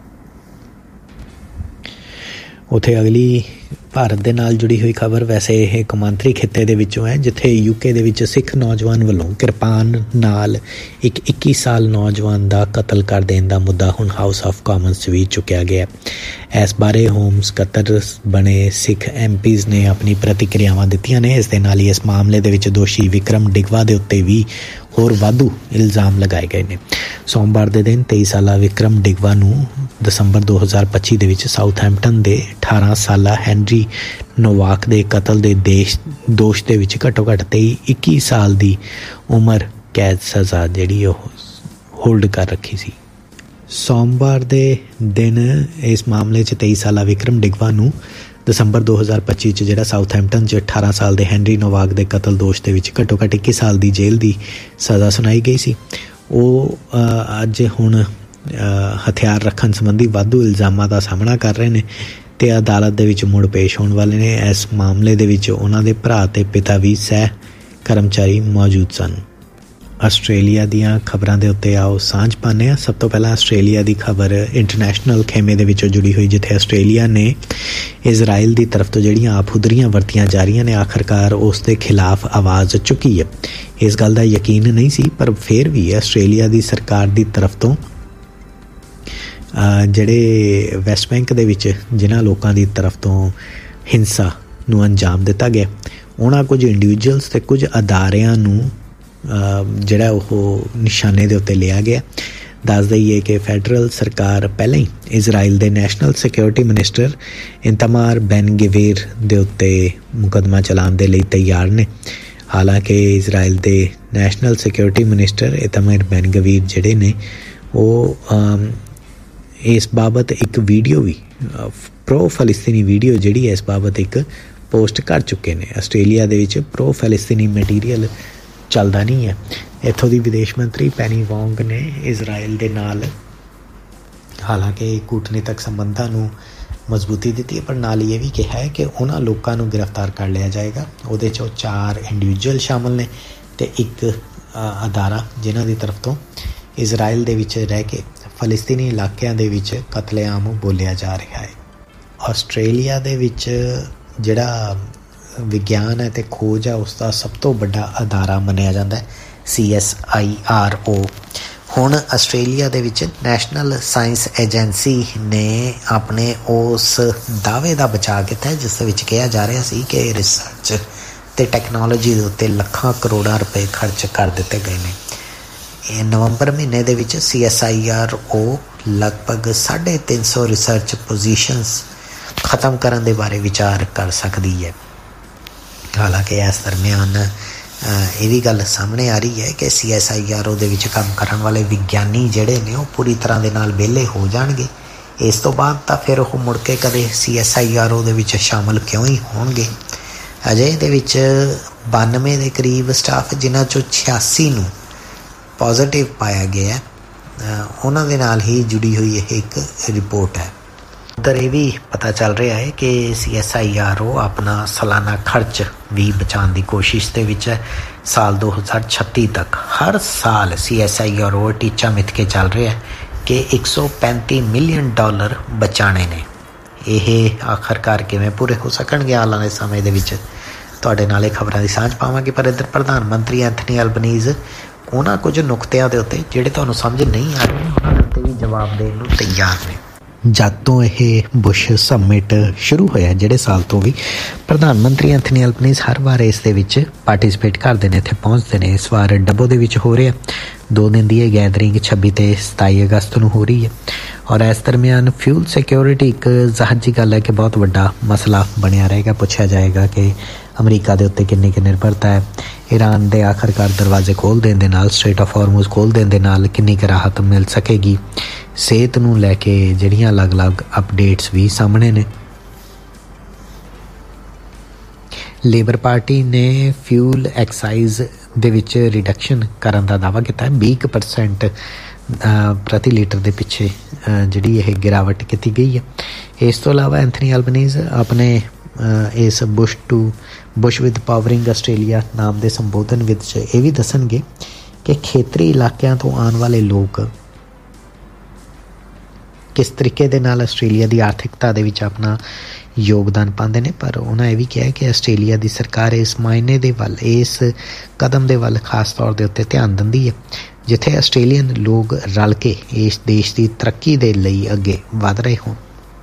ਉੱਥੇ ਅਗਲੀ ਭਾਰਤ ਦੇ ਨਾਲ ਜੁੜੀ ਹੋਈ ਖਬਰ ਵੈਸੇ ਇਹ ਕੌਮਾਂਤਰੀ ਖਿੱਤੇ ਦੇ ਵਿੱਚੋਂ ਹੈ, ਜਿੱਥੇ ਯੂਕੇ ਦੇ ਵਿੱਚ ਸਿੱਖ ਨੌਜਵਾਨ ਵੱਲੋਂ ਕਿਰਪਾਨ ਨਾਲ ਇੱਕ ਇੱਕੀ ਸਾਲ ਨੌਜਵਾਨ ਦਾ ਕਤਲ ਕਰ ਦੇਣ ਦਾ ਮੁੱਦਾ ਹੁਣ ਹਾਊਸ ਆਫ ਕਾਮਨਸ 'ਚ ਵੀ ਚੁੱਕਿਆ ਗਿਆ। ਇਸ ਬਾਰੇ ਹੋਮ ਸਕੱਤਰ ਬਣੇ ਸਿੱਖ ਐਮ ਪੀਜ਼ ਨੇ ਆਪਣੀ ਪ੍ਰਤੀਕਿਰਿਆਵਾਂ ਦਿੱਤੀਆਂ ਨੇ। ਇਸ ਦੇ ਨਾਲ ਹੀ ਇਸ ਮਾਮਲੇ ਦੇ ਵਿੱਚ ਦੋਸ਼ੀ ਵਿਕਰਮ ਡਿਗਵਾ ਦੇ ਉੱਤੇ ਵੀ ਹੋਰ ਵਾਧੂ ਇਲਜ਼ਾਮ ਲਗਾਏ ਗਏ ਨੇ। ਸੋਮਵਾਰ ਦੇ ਦਿਨ ਤੇਈ ਸਾਲਾ ਵਿਕਰਮ ਡਿਗਵਾ ਨੂੰ ਦਸੰਬਰ ਦੋ ਹਜ਼ਾਰ ਪੱਚੀ ਦੇ ਵਿੱਚ ਸਾਊਥਹੈਂਪਟਨ ਦੇ ਅਠਾਰਾਂ ਸਾਲਾ ਹੈਨਰੀ ਨੋਵਾਕ ਦੇ ਕਤਲ ਦੇ ਦੇਸ਼ ਦੋਸ਼ ਦੇ ਵਿੱਚ ਘੱਟੋ ਘੱਟ ਤੇਈ ਇੱਕੀ ਸਾਲ ਦੀ ਉਮਰ ਕੈਦ ਸਜ਼ਾ ਜਿਹੜੀ ਉਹ ਹੋਲਡ ਕਰ ਰੱਖੀ ਸੀ। ਸੋਮਵਾਰ ਦੇ ਦਿਨ ਇਸ ਮਾਮਲੇ 'ਚ ਤੇਈ ਸਾਲਾ ਵਿਕਰਮ ਡਿਗਵਾ ਨੂੰ ਦਸੰਬਰ ਦੋ ਹਜ਼ਾਰ ਪੱਚੀ 'ਚ ਜਿਹੜਾ ਸਾਊਥਹੈਂਪਟਨ 'ਚ ਅਠਾਰਾਂ ਸਾਲ ਦੇ ਹੈਨਰੀ ਨੋਵਾਕ ਦੇ ਕਤਲ ਦੋਸ਼ ਦੇ ਵਿੱਚ ਘੱਟੋ ਘੱਟ ਇੱਕੀ ਸਾਲ ਦੀ ਜੇਲ੍ਹ ਦੀ ਸਜ਼ਾ ਸੁਣਾਈ ਗਈ ਸੀ। ਉਹ ਅੱਜ ਹੁਣ ਹਥਿਆਰ ਰੱਖਣ ਸੰਬੰਧੀ ਵਾਧੂ ਇਲਜ਼ਾਮਾਂ ਦਾ ਸਾਹਮਣਾ ਕਰ ਰਹੇ ਨੇ ਤੇ ਅਦਾਲਤ ਦੇ ਵਿੱਚ ਮੁੜ ਪੇਸ਼ ਹੋਣ ਵਾਲੇ ਨੇ। ਇਸ ਮਾਮਲੇ ਦੇ ਵਿੱਚ ਉਹਨਾਂ ਦੇ ਭਰਾ ਤੇ ਪਿਤਾ ਵੀ ਸਹਿ ਕਰਮਚਾਰੀ ਮੌਜੂਦ ਸਨ। ਆਸਟ੍ਰੇਲੀਆ ਦੀਆਂ ਖਬਰਾਂ ਦੇ ਉੱਤੇ ਆਓ ਸਾਂਝ ਪਾਉਂਦੇ ਹਾਂ। ਸਭ ਤੋਂ ਪਹਿਲਾਂ ਆਸਟ੍ਰੇਲੀਆ ਦੀ ਖਬਰ ਇੰਟਰਨੈਸ਼ਨਲ ਖੇਮੇ ਦੇ ਵਿੱਚੋਂ ਜੁੜੀ ਹੋਈ, ਜਿੱਥੇ ਆਸਟ੍ਰੇਲੀਆ ਨੇ ਇਜ਼ਰਾਈਲ ਦੀ ਤਰਫ ਤੋਂ ਜਿਹੜੀਆਂ ਆਪਹੁਦਰੀਆਂ ਵਰਤੀਆਂ ਜਾ ਰਹੀਆਂ ਨੇ ਆਖਰਕਾਰ ਉਸ ਦੇ ਖਿਲਾਫ ਆਵਾਜ਼ ਚੁੱਕੀ ਹੈ। ਇਸ ਗੱਲ ਦਾ ਯਕੀਨ ਨਹੀਂ ਸੀ, ਪਰ ਫਿਰ ਵੀ ਆਸਟ੍ਰੇਲੀਆ ਦੀ ਸਰਕਾਰ ਦੀ ਤਰਫ ਤੋਂ ਜਿਹੜੇ ਵੈਸਟ ਬੈਂਕ ਦੇ ਵਿੱਚ ਜਿਨ੍ਹਾਂ ਲੋਕਾਂ ਦੀ ਤਰਫ ਤੋਂ ਹਿੰਸਾ ਨੂੰ ਅੰਜਾਮ ਦਿੱਤਾ ਗਿਆ, ਉਹਨਾਂ ਕੁਝ ਇੰਡੀਵਿਜੂਅਲਸ ਤੇ ਕੁਝ ਅਦਾਰਿਆਂ ਨੂੰ ਜਿਹੜਾ ਉਹ ਨਿਸ਼ਾਨੇ ਦੇ ਉੱਤੇ ਲਿਆ ਗਿਆ। ਦੱਸ ਦਈਏ ਕਿ ਫੈਡਰਲ ਸਰਕਾਰ ਪਹਿਲਾਂ ਹੀ ਇਜ਼ਰਾਈਲ ਦੇ ਨੈਸ਼ਨਲ ਸਿਕਿਉਰਿਟੀ ਮਿਨਿਸਟਰ ਇਤਮਾਰ ਬੈਨ ਗਵੀਰ ਦੇ ਉੱਤੇ ਮੁਕੱਦਮਾ ਚਲਾਉਣ ਦੇ ਲਈ ਤਿਆਰ ਨੇ। ਹਾਲਾਂਕਿ ਇਜ਼ਰਾਈਲ ਦੇ ਨੈਸ਼ਨਲ ਸਿਕਿਉਰਿਟੀ ਮਿਨਿਸਟਰ ਇਤਮਾਰ ਬੈਨ ਗਵੀਰ ਜਿਹੜੇ ਨੇ ਉਹ ਇਸ ਬਾਬਤ ਇੱਕ ਵੀਡੀਓ ਵੀ ਪ੍ਰੋ ਫਲਸਤੀਨੀ ਵੀਡੀਓ ਜਿਹੜੀ ਇਸ ਬਾਬਤ ਇੱਕ ਪੋਸਟ ਕਰ ਚੁੱਕੇ ਨੇ। ਆਸਟ੍ਰੇਲੀਆ ਦੇ ਵਿੱਚ ਪ੍ਰੋ ਫਲਸਤੀਨੀ ਮਟੀਰੀਅਲ ਚੱਲਦਾ ਨਹੀਂ ਹੈ। ਇੱਥੋਂ ਦੀ ਵਿਦੇਸ਼ ਮੰਤਰੀ ਪੈਨੀ ਵੋਂਗ ਨੇ ਇਜ਼ਰਾਈਲ ਦੇ ਨਾਲ ਹਾਲਾਂਕਿ ਕੂਟਨੀਤਕ ਸੰਬੰਧਾਂ ਨੂੰ ਮਜ਼ਬੂਤੀ ਦਿੱਤੀ ਹੈ, ਪਰ ਨਾਲ ਇਹ ਵੀ ਕਿਹਾ ਹੈ ਕਿ ਉਹਨਾਂ ਲੋਕਾਂ ਨੂੰ ਗ੍ਰਿਫਤਾਰ ਕਰ ਲਿਆ ਜਾਏਗਾ। ਉਹਦੇ 'ਚੋਂ ਚਾਰ ਇੰਡੀਵਿਜੂਅਲ ਸ਼ਾਮਲ ਨੇ ਤੇ ਇੱਕ ਅਦਾਰਾ ਜਿਨ੍ਹਾਂ ਦੀ ਤਰਫ ਤੋਂ ਇਜ਼ਰਾਈਲ ਦੇ ਵਿੱਚ ਰਹਿ ਕੇ ਫਲਸਤੀਨੀ ਇਲਾਕਿਆਂ ਦੇ ਵਿੱਚ ਕਤਲੇਆਮ ਬੋਲਿਆ ਜਾ ਰਿਹਾ ਹੈ। ਆਸਟ੍ਰੇਲੀਆ ਦੇ ਵਿੱਚ ਜਿਹੜਾ ਵਿਗਿਆਨ ਹੈ ਤੇ ਖੋਜ ਹੈ ਉਸ ਦਾ ਸਭ ਤੋਂ ਵੱਡਾ ਅਦਾਰਾ ਮੰਨਿਆ ਜਾਂਦਾ ਹੈ C S I R O. ਹੁਣ ਆਸਟ੍ਰੇਲੀਆ ਦੇ ਵਿੱਚ ਨੈਸ਼ਨਲ ਸਾਇੰਸ ਏਜੰਸੀ ਨੇ ਆਪਣੇ ਉਸ ਦਾਅਵੇ ਦਾ ਬਚਾਅ ਕੀਤਾ ਹੈ ਜਿਸ ਦੇ ਵਿੱਚ ਕਿਹਾ ਜਾ ਰਿਹਾ ਸੀ ਕਿ ਰਿਸਰਚ ਤੇ ਟੈਕਨੋਲੋਜੀ ਦੇ ਉੱਤੇ ਲੱਖਾਂ ਕਰੋੜਾਂ ਰੁਪਏ ਖਰਚ ਕਰ ਦਿੱਤੇ ਗਏ ਨੇ। ਇਹ ਨਵੰਬਰ ਮਹੀਨੇ ਦੇ ਵਿੱਚ C S I R O ਲਗਭਗ ਸਾਢੇ ਤਿੰਨ ਸੌ ਰਿਸਰਚ ਪੋਜੀਸ਼ਨਸ ਖਤਮ ਕਰਨ ਦੇ ਬਾਰੇ ਵਿਚਾਰ ਕਰ ਸਕਦੀ ਹੈ। ਹਾਲਾਂਕਿ ਇਸ ਦਰਮਿਆਨ ਇਹ ਵੀ ਗੱਲ ਸਾਹਮਣੇ ਆ ਰਹੀ ਹੈ ਕਿ C S I R O ਦੇ ਵਿੱਚ ਕੰਮ ਕਰਨ ਵਾਲੇ ਵਿਗਿਆਨੀ ਜਿਹੜੇ ਨੇ ਉਹ ਪੂਰੀ ਤਰ੍ਹਾਂ ਦੇ ਨਾਲ ਵਿਹਲੇ ਹੋ ਜਾਣਗੇ। ਇਸ ਤੋਂ ਬਾਅਦ ਤਾਂ ਫਿਰ ਉਹ ਮੁੜ ਕੇ ਕਦੇ C S I R O ਦੇ ਵਿੱਚ ਸ਼ਾਮਲ ਕਿਉਂ ਹੀ ਹੋਣਗੇ। ਅਜੇ ਇਹਦੇ ਵਿੱਚ ਬਾਨਵੇਂ ਦੇ ਕਰੀਬ ਸਟਾਫ ਜਿਨ੍ਹਾਂ 'ਚੋਂ ਛਿਆਸੀ ਨੂੰ ਪੋਜ਼ੀਟਿਵ ਪਾਇਆ ਗਿਆ, ਉਹਨਾਂ ਦੇ ਨਾਲ ਹੀ ਜੁੜੀ ਹੋਈ ਇਹ ਇੱਕ ਰਿਪੋਰਟ ਹੈ। ਉੱਧਰ ਇਹ ਵੀ ਪਤਾ ਚੱਲ ਰਿਹਾ ਹੈ ਕਿ C S I R O ਆਪਣਾ ਸਾਲਾਨਾ ਖਰਚ ਵੀ ਬਚਾਉਣ ਦੀ ਕੋਸ਼ਿਸ਼ ਦੇ ਵਿੱਚ ਹੈ। ਸਾਲ ਦੋ ਹਜ਼ਾਰ ਛੱਤੀ ਤੱਕ ਹਰ ਸਾਲ C S I R O ਟੀਚਾ ਮਿੱਥ ਕੇ ਚੱਲ ਰਿਹਾ ਹੈ ਕਿ ਇੱਕ ਸੌ ਪੈਂਤੀ ਮਿਲੀਅਨ ਡਾਲਰ ਬਚਾਉਣੇ ਨੇ। ਇਹ ਆਖਰਕਾਰ ਕਿਵੇਂ ਪੂਰੇ ਹੋ ਸਕਣਗੇ ਆਉਣ ਵਾਲੇ ਸਮੇਂ ਦੇ ਵਿੱਚ ਤੁਹਾਡੇ ਨਾਲ ਇਹ ਖਬਰਾਂ ਦੀ ਸਾਂਝ ਪਾਵਾਂਗੇ। ਪਰ ਇੱਧਰ ਪ੍ਰਧਾਨ ਮੰਤਰੀ ਐਂਥਨੀ ਐਲਬਨੀਜ਼ ਉਹਨਾਂ ਕੁਝ ਨੁਕਤਿਆਂ ਦੇ ਉੱਤੇ ਜਿਹੜੇ ਤੁਹਾਨੂੰ ਸਮਝ ਨਹੀਂ ਆ ਰਹੇ ਉਹਨਾਂ ਦੇ ਉੱਤੇ ਵੀ ਜਵਾਬ ਦੇਣ ਨੂੰ ਤਿਆਰ ਨੇ। ਜਦ ਤੋਂ ਇਹ ਬੁਸ਼ ਸਮਿਟ ਸ਼ੁਰੂ ਹੋਇਆ ਜਿਹੜੇ ਸਾਲ ਤੋਂ ਵੀ ਪ੍ਰਧਾਨ ਮੰਤਰੀ ਐਂਥਨੀ ਐਲਬਨੀਜ਼ ਹਰ ਵਾਰ ਇਸ ਦੇ ਵਿੱਚ ਪਾਰਟੀਸਪੇਟ ਕਰਦੇ ਨੇ, ਇੱਥੇ ਪਹੁੰਚਦੇ ਨੇ। ਇਸ ਵਾਰ ਡੱਬੋ ਦੇ ਵਿੱਚ ਹੋ ਰਿਹਾ, ਦੋ ਦਿਨ ਦੀ ਇਹ ਗੈਦਰਿੰਗ ਛੱਬੀ ਤੇ ਸਤਾਈ ਅਗਸਤ ਨੂੰ ਹੋ ਰਹੀ ਹੈ। ਔਰ ਇਸ ਦਰਮਿਆਨ ਫਿਊਲ ਸਿਕਿਉਰਿਟੀ ਇੱਕ ਜ਼ਾਹਰ ਜਿਹੀ ਗੱਲ ਹੈ ਕਿ ਬਹੁਤ ਵੱਡਾ ਮਸਲਾ ਬਣਿਆ ਰਹੇਗਾ। ਪੁੱਛਿਆ ਜਾਏਗਾ ਕਿ ਅਮਰੀਕਾ ਦੇ ਉੱਤੇ ਕਿੰਨੀ ਕੁ ਨਿਰਭਰਤਾ ਹੈ, ਈਰਾਨ ਦੇ ਆਖਰਕਾਰ ਦਰਵਾਜ਼ੇ ਖੋਲ੍ਹ ਦੇਣ ਦੇ ਨਾਲ, ਸਟ੍ਰੇਟ ਆਫ ਹਾਰਮੂਜ਼ ਖੋਲ੍ਹ ਦੇਣ ਦੇ ਨਾਲ ਕਿੰਨੀ ਕੁ ਰਾਹਤ ਮਿਲ ਸਕੇਗੀ। ਸਿਹਤ ਨੂੰ ਲੈ ਕੇ ਜਿਹੜੀਆਂ ਅਲੱਗ-ਅਲੱਗ ਅਪਡੇਟਸ ਵੀ ਸਾਹਮਣੇ ਨੇ। ਲੇਬਰ ਪਾਰਟੀ ਨੇ ਫਿਊਲ ਐਕਸਾਈਜ਼ ਦੇ ਵਿੱਚ ਰਿਡਕਸ਼ਨ ਕਰਨ ਦਾ ਦਾਅਵਾ ਕੀਤਾ ਹੈ। ਵੀਹ ਕੁ ਪਰਸੈਂਟ ਪ੍ਰਤੀ ਲੀਟਰ ਦੇ ਪਿੱਛੇ ਜਿਹੜੀ ਇਹ ਗਿਰਾਵਟ ਕੀਤੀ ਗਈ ਹੈ। ਇਸ ਤੋਂ ਇਲਾਵਾ ਐਂਥਨੀ ਐਲਬਨੀਜ਼ ਆਪਣੇ ਇਸ Bush to Bush with ਪਾਵਰਿੰਗ Australia ਨਾਮ ਦੇ ਸੰਬੋਧਨ ਵਿੱਚ ਇਹ ਵੀ ਦੱਸਣਗੇ ਕਿ ਖੇਤਰੀ ਇਲਾਕਿਆਂ ਤੋਂ ਆਉਣ ਵਾਲੇ ਲੋਕ ਕਿਸ ਤਰੀਕੇ ਦੇ ਨਾਲ ਆਸਟ੍ਰੇਲੀਆ ਦੀ ਆਰਥਿਕਤਾ ਦੇ ਵਿੱਚ ਆਪਣਾ ਯੋਗਦਾਨ ਪਾਉਂਦੇ ਨੇ। ਪਰ ਉਹਨਾਂ ਇਹ ਵੀ ਕਿਹਾ ਕਿ ਆਸਟ੍ਰੇਲੀਆ ਦੀ ਸਰਕਾਰ ਇਸ ਮਾਇਨੇ ਦੇ ਵੱਲ, ਇਸ ਕਦਮ ਦੇ ਵੱਲ ਖਾਸ ਤੌਰ ਦੇ ਉੱਤੇ ਧਿਆਨ ਦਿੰਦੀ ਹੈ ਜਿੱਥੇ ਆਸਟ੍ਰੇਲੀਅਨ ਲੋਕ ਰਲ ਕੇ ਇਸ ਦੇਸ਼ ਦੀ ਤਰੱਕੀ ਦੇ ਲਈ ਅੱਗੇ ਵਧ ਰਹੇ ਹੋਣ।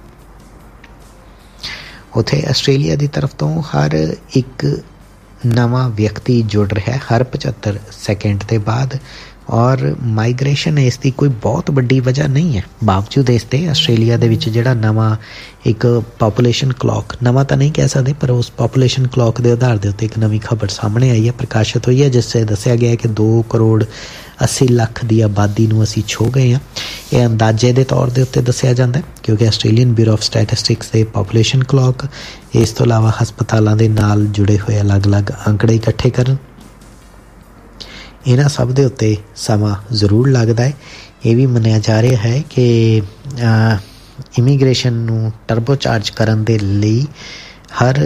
ਉੱਥੇ ਆਸਟ੍ਰੇਲੀਆ ਦੀ ਤਰਫ ਤੋਂ ਹਰ ਇੱਕ ਨਵਾਂ ਵਿਅਕਤੀ ਜੁੜ ਰਿਹਾ ਹਰ ਪਝੱਤਰ ਸੈਕਿੰਡ ਦੇ ਬਾਅਦ, ਔਰ ਮਾਈਗ੍ਰੇਸ਼ਨ ਇਸ ਦੀ ਕੋਈ ਬਹੁਤ ਵੱਡੀ ਵਜ੍ਹਾ ਨਹੀਂ ਹੈ। ਬਾਵਜੂਦ ਇਸ ਦੇ ਆਸਟ੍ਰੇਲੀਆ ਦੇ ਵਿੱਚ ਜਿਹੜਾ ਨਵਾਂ ਇੱਕ ਪਾਪੂਲੇਸ਼ਨ ਕਲੌਕ, ਨਵਾਂ ਤਾਂ ਨਹੀਂ ਕਹਿ ਸਕਦੇ, ਪਰ ਉਸ ਪਾਪੂਲੇਸ਼ਨ ਕਲੌਕ ਦੇ ਆਧਾਰ ਦੇ ਉੱਤੇ ਇੱਕ ਨਵੀਂ ਖਬਰ ਸਾਹਮਣੇ ਆਈ ਹੈ, ਪ੍ਰਕਾਸ਼ਿਤ ਹੋਈ ਹੈ, ਜਿਸ 'ਚ ਦੱਸਿਆ ਗਿਆ ਕਿ ਦੋ ਕਰੋੜ ਅੱਸੀ ਲੱਖ ਦੀ ਆਬਾਦੀ ਨੂੰ ਅਸੀਂ ਛੋਹ ਗਏ ਹਾਂ। ਇਹ ਅੰਦਾਜ਼ੇ ਦੇ ਤੌਰ ਦੇ ਉੱਤੇ ਦੱਸਿਆ ਜਾਂਦਾ ਕਿਉਂਕਿ ਆਸਟ੍ਰੇਲੀਅਨ ਬਿਊਰੋ ਆਫ ਸਟੈਟਿਸਟਿਕਸ ਦੇ ਪਾਪੂਲੇਸ਼ਨ ਕਲੌਕ ਇਸ ਤੋਂ ਇਲਾਵਾ ਹਸਪਤਾਲਾਂ ਦੇ ਨਾਲ ਜੁੜੇ ਹੋਏ ਅਲੱਗ-ਅਲੱਗ ਅੰਕੜੇ ਇਕੱਠੇ ਕਰਨ, ਇਹਨਾਂ ਸਭ ਦੇ ਉੱਤੇ ਸਮਾਂ ਜ਼ਰੂਰ ਲੱਗਦਾ ਹੈ। ਇਹ ਵੀ ਮੰਨਿਆ ਜਾ ਰਿਹਾ ਹੈ ਕਿ ਇਮੀਗ੍ਰੇਸ਼ਨ ਨੂੰ ਟਰਬੋਚਾਰਜ ਕਰਨ ਦੇ ਲਈ ਹਰ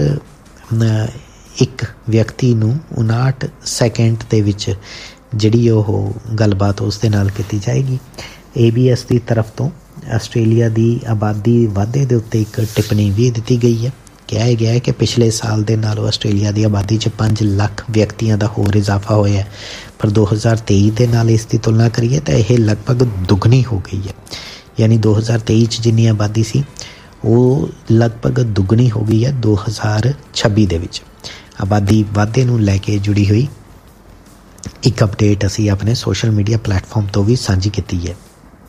ਇੱਕ ਵਿਅਕਤੀ ਨੂੰ ਉਣਾਹਠ ਸੈਕਿੰਡ ਦੇ ਵਿੱਚ ਜਿਹੜੀ ਉਹ ਗੱਲਬਾਤ ਉਸ ਦੇ ਨਾਲ ਕੀਤੀ ਜਾਏਗੀ। ਏ ਬੀ ਐਸ ਦੀ ਤਰਫ ਤੋਂ ਆਸਟ੍ਰੇਲੀਆ ਦੀ ਆਬਾਦੀ ਵਾਧੇ ਦੇ ਉੱਤੇ ਇੱਕ ਟਿੱਪਣੀ ਵੀ ਦਿੱਤੀ ਗਈ ਹੈ। ਕਿਹਾ ਗਿਆ ਹੈ ਕਿ ਪਿਛਲੇ ਸਾਲ ਦੇ ਨਾਲੋਂ ਆਸਟ੍ਰੇਲੀਆ ਦੀ ਆਬਾਦੀ 'ਚ ਪੰਜ ਲੱਖ ਵਿਅਕਤੀਆਂ ਦਾ ਹੋਰ ਇਜ਼ਾਫਾ ਹੋਇਆ ਹੈ, ਪਰ ਦੋ ਹਜ਼ਾਰ ਤੇਈ ਦੇ ਨਾਲ ਇਸ ਦੀ ਤੁਲਨਾ ਕਰੀਏ ਤਾਂ ਇਹ ਲਗਭਗ ਦੁੱਗਣੀ ਹੋ ਗਈ ਹੈ। ਯਾਨੀ ਦੋ ਹਜ਼ਾਰ ਤੇਈ 'ਚ ਜਿੰਨੀ ਆਬਾਦੀ ਸੀ ਉਹ ਲਗਭਗ ਦੁੱਗਣੀ ਹੋ ਗਈ ਹੈ ਦੋ ਹਜ਼ਾਰ ਛੱਬੀ ਦੇ ਵਿੱਚ। ਆਬਾਦੀ ਵਾਧੇ ਨੂੰ ਲੈ ਕੇ ਜੁੜੀ ਹੋਈ ਇੱਕ ਅਪਡੇਟ ਅਸੀਂ ਆਪਣੇ ਸੋਸ਼ਲ ਮੀਡੀਆ ਪਲੇਟਫਾਰਮ ਤੋਂ ਵੀ ਸਾਂਝੀ ਕੀਤੀ ਹੈ।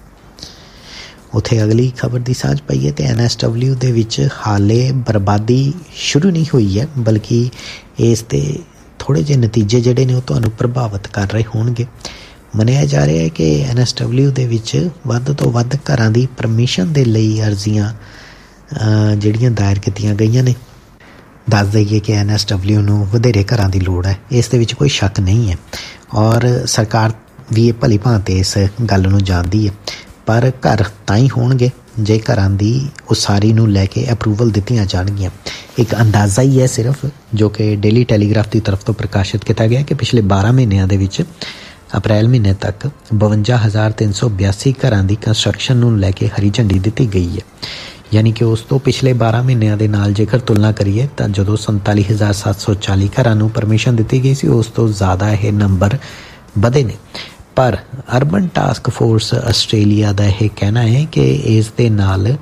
ਉੱਥੇ ਅਗਲੀ ਖਬਰ ਦੀ ਸਾਂਝ ਪਾਈਏ ਤੇ ਐਨ ਐਸ ਡਬਲਿਊ ਦੇ ਵਿੱਚ ਹਾਲੇ ਬਰਬਾਦੀ ਸ਼ੁਰੂ ਨਹੀਂ ਹੋਈ ਹੈ, ਬਲਕਿ ਇਸ ਦੇ ਥੋੜ੍ਹੇ ਜਿਹੇ ਨਤੀਜੇ ਜਿਹੜੇ ਨੇ ਉਹ ਤੁਹਾਨੂੰ ਪ੍ਰਭਾਵਿਤ ਕਰ ਰਹੇ ਹੋਣਗੇ। ਮੰਨਿਆ ਜਾ ਰਿਹਾ ਹੈ ਕਿ ਐਨ ਐਸ ਡਬਲਿਊ ਦੇ ਵਿੱਚ ਵੱਧ ਤੋਂ ਵੱਧ ਘਰਾਂ ਦੀ ਪਰਮਿਸ਼ਨ ਦੇ ਲਈ ਅਰਜ਼ੀਆਂ ਜਿਹੜੀਆਂ ਦਾਇਰ ਕੀਤੀਆਂ ਗਈਆਂ ਨੇ। ਦੱਸ ਦਈਏ ਕਿ ਐਨ ਐਸ ਡਬਲਿਊ ਨੂੰ ਵਧੇਰੇ ਘਰਾਂ ਦੀ ਲੋੜ ਹੈ, ਇਸ ਦੇ ਵਿੱਚ ਕੋਈ ਸ਼ੱਕ ਨਹੀਂ ਹੈ, ਔਰ ਸਰਕਾਰ ਵੀ ਇਹ ਭਲੀ ਭਾਂਤ ਇਸ ਗੱਲ ਨੂੰ ਜਾਣਦੀ ਹੈ। ਪਰ ਘਰ ਤਾਂ ਹੀ ਹੋਣਗੇ ਜੇ ਘਰਾਂ ਦੀ ਉਸਾਰੀ ਨੂੰ ਲੈ ਕੇ ਅਪਰੂਵਲ ਦਿੱਤੀਆਂ ਜਾਣਗੀਆਂ। ਇੱਕ ਅੰਦਾਜ਼ਾ ਹੀ ਹੈ ਸਿਰਫ, ਜੋ ਕਿ ਡੇਲੀ ਟੈਲੀਗ੍ਰਾਫ ਦੀ ਤਰਫ ਤੋਂ ਪ੍ਰਕਾਸ਼ਿਤ ਕੀਤਾ ਗਿਆ ਕਿ ਪਿਛਲੇ ਬਾਰਾਂ ਮਹੀਨਿਆਂ ਦੇ ਵਿੱਚ ਅਪ੍ਰੈਲ ਮਹੀਨੇ ਤੱਕ ਬਵੰਜਾ ਹਜ਼ਾਰ ਤਿੰਨ ਸੌ ਬਿਆਸੀ ਘਰਾਂ ਦੀ ਕੰਸਟਰਕਸ਼ਨ ਨੂੰ ਲੈ ਕੇ ਹਰੀ ਝੰਡੀ ਦਿੱਤੀ ਗਈ ਹੈ। ਯਾਨੀ ਕਿ ਉਸ ਤੋਂ ਪਿਛਲੇ ਬਾਰਾਂ ਮਹੀਨਿਆਂ ਦੇ ਨਾਲ ਜੇਕਰ ਤੁਲਨਾ ਕਰੀਏ ਤਾਂ ਜਦੋਂ ਸੰਤਾਲੀ ਹਜ਼ਾਰ ਸੱਤ ਸੌ ਚਾਲੀ ਘਰਾਂ ਨੂੰ ਪਰਮਿਸ਼ਨ ਦਿੱਤੀ ਗਈ ਸੀ, ਉਸ ਤੋਂ ਜ਼ਿਆਦਾ ਇਹ ਨੰਬਰ ਵਧੇ ਨੇ। ਪਰ ਅਰਬਨ ਟਾਸਕ ਫੋਰਸ ਆਸਟ੍ਰੇਲੀਆ ਦਾ ਇਹ ਕਹਿਣਾ ਹੈ ਕਿ ਇਸ ਦੇ ਨਾਲ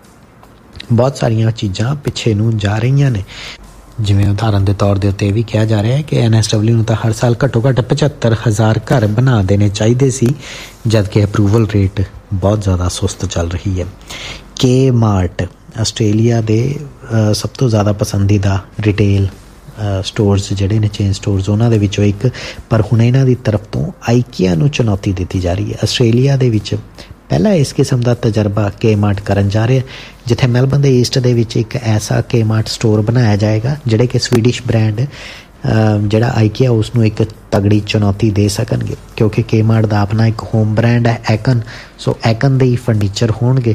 ਬਹੁਤ ਸਾਰੀਆਂ ਚੀਜ਼ਾਂ ਪਿੱਛੇ ਨੂੰ ਜਾ ਰਹੀਆਂ ਨੇ। ਜਿਵੇਂ ਉਦਾਹਰਨ ਦੇ ਤੌਰ ਦੇ ਉੱਤੇ ਇਹ ਵੀ ਕਿਹਾ ਜਾ ਰਿਹਾ ਹੈ ਕਿ ਐਨ ਐਸ ਡਬਲਿਊ ਨੂੰ ਤਾਂ ਹਰ ਸਾਲ ਘੱਟੋ ਘੱਟ ਪਝੱਤਰ ਹਜ਼ਾਰ ਘਰ ਬਣਾ ਦੇਣੇ ਚਾਹੀਦੇ ਸੀ, ਜਦਕਿ ਅਪਰੂਵਲ ਰੇਟ ਬਹੁਤ ਜ਼ਿਆਦਾ ਸੁਸਤ ਚੱਲ ਰਹੀ ਹੈ। ਕੇ ਮਾਰਟ ਆਸਟ੍ਰੇਲੀਆ ਦੇ ਸਭ ਤੋਂ ਜ਼ਿਆਦਾ ਪਸੰਦੀਦਾ ਰਿਟੇਲ ਸਟੋਰਸ ਜਿਹੜੇ ਨੇ, ਚੇਨ ਸਟੋਰਸ, ਉਹਨਾਂ ਦੇ ਵਿੱਚੋਂ ਇੱਕ, ਪਰ ਹੁਣ ਇਹਨਾਂ ਦੀ ਤਰਫ ਤੋਂ ਆਈਕੀਆ ਨੂੰ ਚੁਣੌਤੀ ਦਿੱਤੀ ਜਾ ਰਹੀ ਹੈ। ਆਸਟ੍ਰੇਲੀਆ ਦੇ ਵਿੱਚ ਪਹਿਲਾ ਇਸ ਕਿਸਮ ਦਾ ਤਜਰਬਾ ਕੇ ਮਾਰਟ ਕਰਨ ਜਾ ਰਿਹਾ, ਜਿੱਥੇ ਮੈਲਬਨ ਦੇ ਈਸਟ ਦੇ ਵਿੱਚ ਇੱਕ ਐਸਾ ਕੇ ਮਾਰਟ ਸਟੋਰ ਬਣਾਇਆ ਜਾਏਗਾ ਜਿਹੜੇ ਕਿ ਸਵੀਡਿਸ਼ ਬ੍ਰਾਂਡ ਜਿਹੜਾ ਆਈਕੀਆ ਉਸ ਨੂੰ ਇੱਕ ਤਗੜੀ ਚੁਣੌਤੀ ਦੇ ਸਕਣਗੇ, ਕਿਉਂਕਿ ਕੇ ਮਾਰਟ ਦਾ ਆਪਣਾ ਇੱਕ ਹੋਮ ਬ੍ਰਾਂਡ ਹੈ ਐਕਨ। ਸੋ ਐਕਨ ਦੇ ਹੀ ਫਰਨੀਚਰ ਹੋਣਗੇ,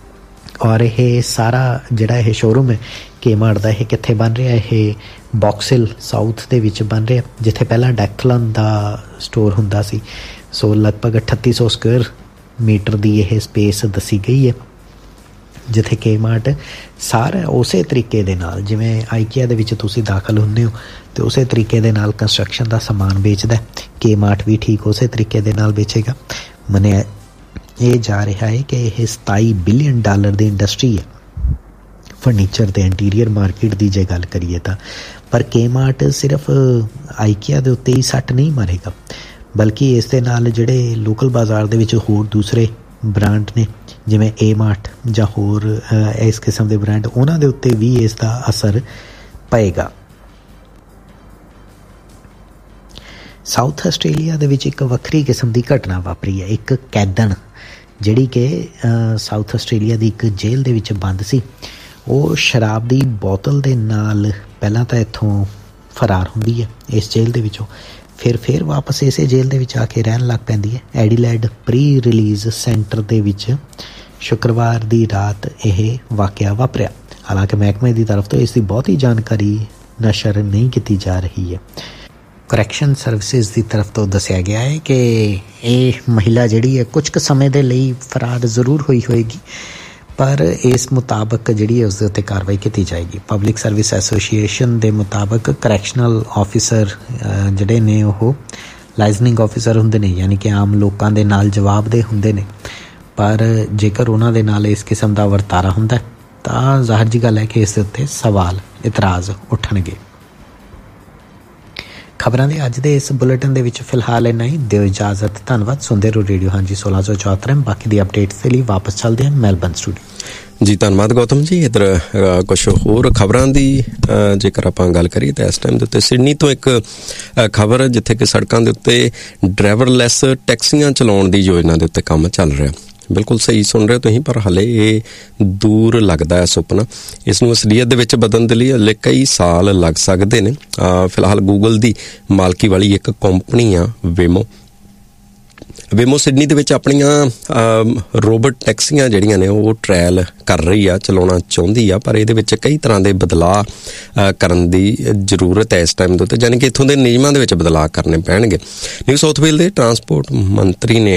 ਔਰ ਇਹ ਸਾਰਾ ਜਿਹੜਾ ਇਹ ਸ਼ੋਰੂਮ ਹੈ ਕੇ ਮਾਰਟ ਦਾ, ਇਹ ਕਿੱਥੇ ਬਣ ਰਿਹਾ? ਇਹ ਬੌਕਸਿਲ ਸਾਊਥ ਦੇ ਵਿੱਚ ਬਣ ਰਿਹਾ, ਜਿੱਥੇ ਪਹਿਲਾਂ ਡੈਕਲਨ ਦਾ ਸਟੋਰ ਹੁੰਦਾ ਸੀ। ਸੋ ਲਗਭਗ ਅਠੱਤੀ ਸੌ ਸਕੁਅਰ ਮੀਟਰ ਦੀ ਇਹ ਸਪੇਸ ਦੱਸੀ ਗਈ ਹੈ। ਜਿੱਥੇ ਕੇ ਮਾਰਟ ਸਾਰਾ ਉਸੇ ਤਰੀਕੇ ਦੇ ਨਾਲ ਜਿਵੇਂ ਆਈਕੀਆ ਦੇ ਵਿੱਚ ਤੁਸੀਂ ਦਾਖਲ ਹੁੰਦੇ ਹੋ ਅਤੇ ਉਸੇ ਤਰੀਕੇ ਦੇ ਨਾਲ ਕੰਸਟਰਕਸ਼ਨ ਦਾ ਸਮਾਨ ਵੇਚਦਾ, ਕੇ ਮਾਰਟ ਵੀ ਠੀਕ ਉਸੇ ਤਰੀਕੇ ਦੇ ਨਾਲ ਵੇਚੇਗਾ। ਮੰਨਿਆ ਇਹ ਜਾ ਰਿਹਾ ਹੈ ਕਿ ਇਹ ਸਤਾਈ ਬਿਲੀਅਨ ਡਾਲਰ ਦੀ ਇੰਡਸਟਰੀ ਹੈ ਫਰਨੀਚਰ ਦੇ ਇੰਟੀਰੀਅਰ ਮਾਰਕੀਟ ਦੀ ਜੇ ਗੱਲ ਕਰੀਏ ਤਾਂ। ਪਰ ਕੇ ਮਾਰਟ ਸਿਰਫ ਆਈਕੀਆ ਦੇ ਉੱਤੇ ਹੀ ਸੱਟ ਨਹੀਂ ਮਾਰੇਗਾ, ਬਲਕਿ ਇਸ ਦੇ ਨਾਲ ਜਿਹੜੇ ਲੋਕਲ ਬਾਜ਼ਾਰ ਦੇ ਵਿੱਚ ਹੋਰ ਦੂਸਰੇ ਬ੍ਰਾਂਡ ਨੇ ਜਿਵੇਂ ਏ ਮਾਰਟ ਜਾਂ ਹੋਰ ਇਸ ਕਿਸਮ ਦੇ ਬ੍ਰਾਂਡ, ਉਹਨਾਂ ਦੇ ਉੱਤੇ ਵੀ ਇਸ ਦਾ ਅਸਰ ਪਏਗਾ। ਸਾਊਥ ਆਸਟ੍ਰੇਲੀਆ ਦੇ ਵਿੱਚ ਇੱਕ ਵੱਖਰੀ ਕਿਸਮ ਦੀ ਘਟਨਾ ਵਾਪਰੀ ਹੈ। ਇੱਕ ਕੈਦਣ ਜਿਹੜੀ ਕਿ ਸਾਊਥ ਆਸਟ੍ਰੇਲੀਆ ਦੀ ਇੱਕ ਜੇਲ੍ਹ ਦੇ ਵਿੱਚ ਬੰਦ ਸੀ, ਉਹ ਸ਼ਰਾਬ ਦੀ ਬੋਤਲ ਦੇ ਨਾਲ ਪਹਿਲਾਂ ਤਾਂ ਇੱਥੋਂ ਫਰਾਰ ਹੁੰਦੀ ਹੈ ਇਸ ਜੇਲ੍ਹ ਦੇ ਵਿੱਚੋਂ, ਫਿਰ ਫਿਰ ਵਾਪਸ ਇਸੇ ਜੇਲ੍ਹ ਦੇ ਵਿੱਚ ਆ ਕੇ ਰਹਿਣ ਲੱਗ ਪੈਂਦੀ ਹੈ। ਐਡੀਲੇਡ ਪ੍ਰੀ ਰਿਲੀਜ਼ ਸੈਂਟਰ ਦੇ ਵਿੱਚ ਸ਼ੁੱਕਰਵਾਰ ਦੀ ਰਾਤ ਇਹ ਵਾਕਿਆ ਵਾਪਰਿਆ। ਹਾਲਾਂਕਿ ਮਹਿਕਮੇ ਦੀ ਤਰਫ ਤੋਂ ਇਸ ਦੀ ਬਹੁਤੀ ਜਾਣਕਾਰੀ ਨਸ਼ਰ ਨਹੀਂ ਕੀਤੀ ਜਾ ਰਹੀ ਹੈ। ਕਰੈਕਸ਼ਨ ਸਰਵਿਸਿਜ਼ ਦੀ ਤਰਫ ਤੋਂ ਦੱਸਿਆ ਗਿਆ ਹੈ ਕਿ ਇਹ ਮਹਿਲਾ ਜਿਹੜੀ ਹੈ ਕੁਝ ਕੁ ਸਮੇਂ ਦੇ ਲਈ ਫਰਾਰ ਜ਼ਰੂਰ ਹੋਈ ਹੋਏਗੀ, ਪਰ ਇਸ ਮੁਤਾਬਕ ਜਿਹੜੀ ਹੈ ਉਸ ਦੇ ਉੱਤੇ ਕਾਰਵਾਈ ਕੀਤੀ ਜਾਏਗੀ। ਪਬਲਿਕ ਸਰਵਿਸ ਐਸੋਸੀਏਸ਼ਨ ਦੇ ਮੁਤਾਬਕ ਕਰੈਕਸ਼ਨਲ ਆਫਿਸਰ ਜਿਹੜੇ ਨੇ ਉਹ ਲਾਈਜ਼ਨਿੰਗ ਆਫਿਸਰ ਹੁੰਦੇ ਨੇ, ਯਾਨੀ ਕਿ ਆਮ ਲੋਕਾਂ ਦੇ ਨਾਲ ਜਵਾਬਦੇਹ ਹੁੰਦੇ ਨੇ, ਪਰ ਜੇਕਰ ਉਹਨਾਂ ਦੇ ਨਾਲ ਇਸ ਕਿਸਮ ਦਾ ਵਰਤਾਰਾ ਹੁੰਦਾ ਤਾਂ ਜ਼ਾਹਿਰ ਜੀ ਗੱਲ ਹੈ ਕਿ ਇਸ ਦੇ ਉੱਤੇ ਸਵਾਲ ਇਤਰਾਜ਼ ਉੱਠਣਗੇ। ਖਬਰਾਂ ਦੇ ਅੱਜ ਦੇ ਇਸ ਬੁਲੇਟਿਨ ਦੇ ਵਿੱਚ ਫਿਲਹਾਲ ਇੰਨਾ ਹੀ। ਦਿਓ ਇਜਾਜ਼ਤ, ਧੰਨਵਾਦ। ਸੁਣਦੇ ਰਹੋ ਰੇਡੀਓ ਹਾਂਜੀ ਸੋਲਾਂ ਸੌ ਚੌਹੱਤਰ। ਬਾਕੀ ਦੀ ਅਪਡੇਟਸ ਦੇ ਲਈ ਵਾਪਸ ਚੱਲਦੇ ਹਾਂ ਮੈਲਬਨ ਸਟੂਡੀਓ। ਜੀ ਧੰਨਵਾਦ ਗੌਤਮ ਜੀ। ਇੱਧਰ ਕੁਛ ਹੋਰ ਖਬਰਾਂ ਦੀ ਜੇਕਰ ਆਪਾਂ ਗੱਲ ਕਰੀਏ ਤਾਂ ਇਸ ਟਾਈਮ ਦੇ ਉੱਤੇ ਸਿਡਨੀ ਤੋਂ ਇੱਕ ਖਬਰ, ਜਿੱਥੇ ਕਿ ਸੜਕਾਂ ਦੇ ਉੱਤੇ ਡਰਾਈਵਰਲੈਸ ਟੈਕਸੀਆਂ ਚਲਾਉਣ ਦੀ ਯੋਜਨਾ ਦੇ ਉੱਤੇ ਕੰਮ ਚੱਲ ਰਿਹਾ। ਬਿਲਕੁਲ ਸਹੀ ਸੁਣ ਰਹੇ ਹੋ ਤੁਸੀਂ, ਪਰ ਹਾਲੇ ਇਹ ਦੂਰ ਲੱਗਦਾ ਹੈ ਸੁਪਨਾ। ਇਸ ਨੂੰ ਅਸਲੀਅਤ ਦੇ ਵਿੱਚ ਬਦਲਣ ਦੇ ਲਈ ਹਾਲੇ ਕਈ ਸਾਲ ਲੱਗ ਸਕਦੇ ਨੇ। ਫਿਲਹਾਲ ਗੂਗਲ ਦੀ ਮਾਲਕੀ ਵਾਲੀ ਇੱਕ ਕੰਪਨੀ ਆ ਵੇਮੋ ਵੇਮੋ ਸਿਡਨੀ ਦੇ ਵਿੱਚ ਆਪਣੀਆਂ ਰੋਬੋਟ ਟੈਕਸੀਆਂ ਜਿਹੜੀਆਂ ਨੇ ਉਹ ਟਰਾਇਲ ਕਰ ਰਹੀ ਆ, ਚਲਾਉਣਾ ਚਾਹੁੰਦੀ ਆ, ਪਰ ਇਹਦੇ ਵਿੱਚ ਕਈ ਤਰ੍ਹਾਂ ਦੇ ਬਦਲਾਅ ਕਰਨ ਦੀ ਜ਼ਰੂਰਤ ਹੈ ਇਸ ਟਾਈਮ ਦੇ ਉੱਤੇ, ਯਾਨੀ ਕਿ ਇੱਥੋਂ ਦੇ ਨਿਯਮਾਂ ਦੇ ਵਿੱਚ ਬਦਲਾਅ ਕਰਨੇ ਪੈਣਗੇ। ਨਿਊ ਸਾਊਥ ਵੇਲ ਦੇ ਟਰਾਂਸਪੋਰਟ ਮੰਤਰੀ ਨੇ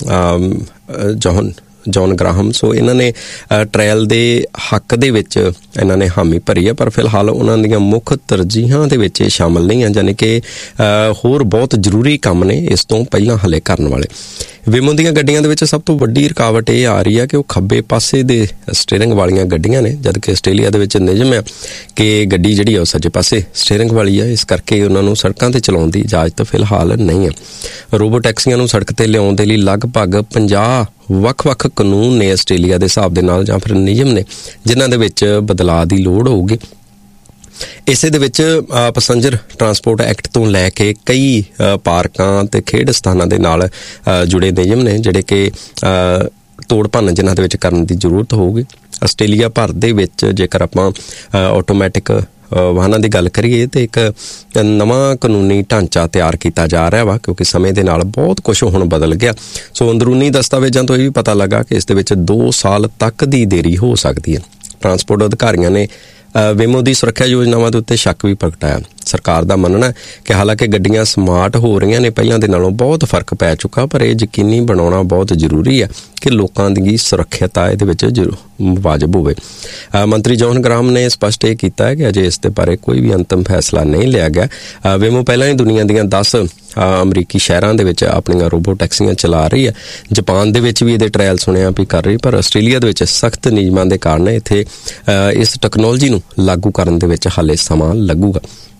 ਜੌਨ ਜੌਨ ਗ੍ਰਾਹਮ ਸੋ ਇਹਨਾਂ ਨੇ ਟਰਾਇਲ ਦੇ ਹੱਕ ਦੇ ਵਿੱਚ ਇਹਨਾਂ ਨੇ ਹਾਮੀ ਭਰੀ ਹੈ, ਪਰ ਫਿਲਹਾਲ ਉਹਨਾਂ ਦੀਆਂ ਮੁੱਖ ਤਰਜੀਹਾਂ ਦੇ ਵਿੱਚ ਇਹ ਸ਼ਾਮਲ ਨਹੀਂ ਹਨ, ਯਾਨੀ ਕਿ ਹੋਰ ਬਹੁਤ ਜ਼ਰੂਰੀ ਕੰਮ ਨੇ ਇਸ ਤੋਂ ਪਹਿਲਾਂ ਹਾਲੇ ਕਰਨ ਵਾਲੇ। ਵੇਮੋ ਦੀਆਂ ਗੱਡੀਆਂ ਦੇ ਵਿੱਚ ਸਭ ਤੋਂ ਵੱਡੀ ਰੁਕਾਵਟ ਇਹ ਆ ਰਹੀ ਹੈ ਕਿ ਉਹ ਖੱਬੇ ਪਾਸੇ ਦੇ ਸਟੀਅਰਿੰਗ ਵਾਲੀਆਂ ਗੱਡੀਆਂ ਨੇ, ਜਦ ਕਿ ਆਸਟ੍ਰੇਲੀਆ ਦੇ ਵਿੱਚ ਨਿਯਮ ਹੈ ਕਿ ਗੱਡੀ ਜਿਹੜੀ ਆ ਉਹ ਸੱਜੇ ਪਾਸੇ ਸਟੀਅਰਿੰਗ ਵਾਲੀ ਹੈ। ਇਸ ਕਰਕੇ ਉਹਨਾਂ ਨੂੰ ਸੜਕਾਂ 'ਤੇ ਚਲਾਉਣ ਦੀ ਇਜਾਜ਼ਤ ਫਿਲਹਾਲ ਨਹੀਂ ਹੈ। ਰੋਬੋ ਟੈਕਸੀਆਂ ਨੂੰ ਸੜਕ 'ਤੇ ਲਿਆਉਣ ਦੇ ਲਈ ਲਗਭਗ ਪੰਜਾਹ ਵੱਖ-ਵੱਖ ਕਾਨੂੰਨ ਨੇ ਆਸਟ੍ਰੇਲੀਆ ਦੇ ਹਿਸਾਬ ਦੇ ਨਾਲ, ਜਾਂ ਫਿਰ ਨਿਯਮ ਨੇ ਜਿਨ੍ਹਾਂ ਦੇ ਵਿੱਚ ਬਦਲਾਅ ਦੀ ਲੋੜ ਹੋਊਗੀ। ਇਸੇ ਦੇ ਵਿੱਚ ਪੈਸੰਜਰ ਟਰਾਂਸਪੋਰਟ ਐਕਟ ਤੋਂ ਲੈ ਕੇ ਕਈ ਪਾਰਕਾਂ ਤੇ ਖੇਡ ਸਥਾਨਾਂ ਦੇ ਨਾਲ ਜੁੜੇ ਨਿਯਮ ਨੇ ਜਿਹੜੇ ਕਿ ਤੋੜ ਭੰਨ ਜਿਨ੍ਹਾਂ ਦੇ ਵਿੱਚ ਕਰਨ ਦੀ ਜ਼ਰੂਰਤ ਹੋਊਗੀ। ਆਸਟ੍ਰੇਲੀਆ ਭਰ ਦੇ ਵਿੱਚ ਜੇਕਰ ਆਪਾਂ ਆਟੋਮੈਟਿਕ ਵਾਹਨਾਂ ਦੀ ਗੱਲ ਕਰੀਏ ਤੇ ਇੱਕ ਨਵਾਂ ਕਾਨੂੰਨੀ ਢਾਂਚਾ ਤਿਆਰ ਕੀਤਾ ਜਾ ਰਿਹਾ ਵਾ, ਕਿਉਂਕਿ ਸਮੇਂ ਦੇ ਨਾਲ ਬਹੁਤ ਕੁਝ ਹੁਣ ਬਦਲ ਗਿਆ। ਸੋ ਅੰਦਰੂਨੀ ਦਸਤਾਵੇਜ਼ਾਂ ਤੋਂ ਇਹ ਵੀ ਪਤਾ ਲੱਗਾ ਕਿ ਇਸ ਦੇ ਵਿੱਚ ਦੋ ਸਾਲ ਤੱਕ ਦੀ ਦੇਰੀ ਹੋ ਸਕਦੀ ਹੈ। ਟਰਾਂਸਪੋਰਟ ਅਧਿਕਾਰੀਆਂ ਨੇ ਵੇਮੋ ਦੀ ਸੁਰੱਖਿਆ ਯੋਜਨਾਵਾਂ ਦੇ ਉੱਤੇ ਸ਼ੱਕ ਵੀ ਪ੍ਰਗਟਾਇਆ। ਸਰਕਾਰ ਦਾ ਮੰਨਣਾ ਹੈ ਕਿ ਹਾਲਾਂਕਿ ਗੱਡੀਆਂ ਸਮਾਰਟ ਹੋ ਰਹੀਆਂ ਨੇ, ਪਹਿਲਾਂ ਦੇ ਨਾਲੋਂ ਬਹੁਤ ਫਰਕ ਪੈ ਚੁੱਕਾ, ਪਰ ਇਹ ਯਕੀਨੀ ਬਣਾਉਣਾ ਬਹੁਤ ਜ਼ਰੂਰੀ ਹੈ ਕਿ ਲੋਕਾਂ ਦੀ ਸੁਰੱਖਿਅਤਾ ਇਹਦੇ ਵਿੱਚ ਵਾਜਬ ਹੋਵੇ। ਮੰਤਰੀ ਜੌਨ ਗ੍ਰਾਹਮ ਨੇ ਸਪਸ਼ਟ ਇਹ ਕੀਤਾ ਹੈ ਕਿ ਅਜੇ ਇਸ ਦੇ ਬਾਰੇ ਕੋਈ ਵੀ ਅੰਤਮ ਫੈਸਲਾ ਨਹੀਂ ਲਿਆ ਗਿਆ। ਵੇਮੋ ਪਹਿਲਾਂ ਹੀ ਦੁਨੀਆ ਦੀਆਂ ਦਸ ਅਮਰੀਕੀ ਸ਼ਹਿਰਾਂ ਦੇ ਵਿੱਚ ਆਪਣੀਆਂ ਰੋਬੋ ਟੈਕਸੀਆਂ ਚਲਾ ਰਹੀ ਹੈ। ਜਾਪਾਨ ਦੇ ਵਿੱਚ ਵੀ ਇਹਦੇ ਟਰਾਇਲ ਸੁਣਿਆ ਵੀ ਕਰ ਰਹੀ, ਪਰ ਆਸਟ੍ਰੇਲੀਆ ਦੇ ਵਿੱਚ ਸਖਤ ਨਿਯਮਾਂ ਦੇ ਕਾਰਨ ਇੱਥੇ ਇਸ ਟੈਕਨੋਲੋਜੀ ਨੂੰ ਲਾਗੂ ਕਰਨ ਦੇ ਵਿੱਚ ਹਾਲੇ ਸਮਾਂ ਲੱਗੂਗਾ।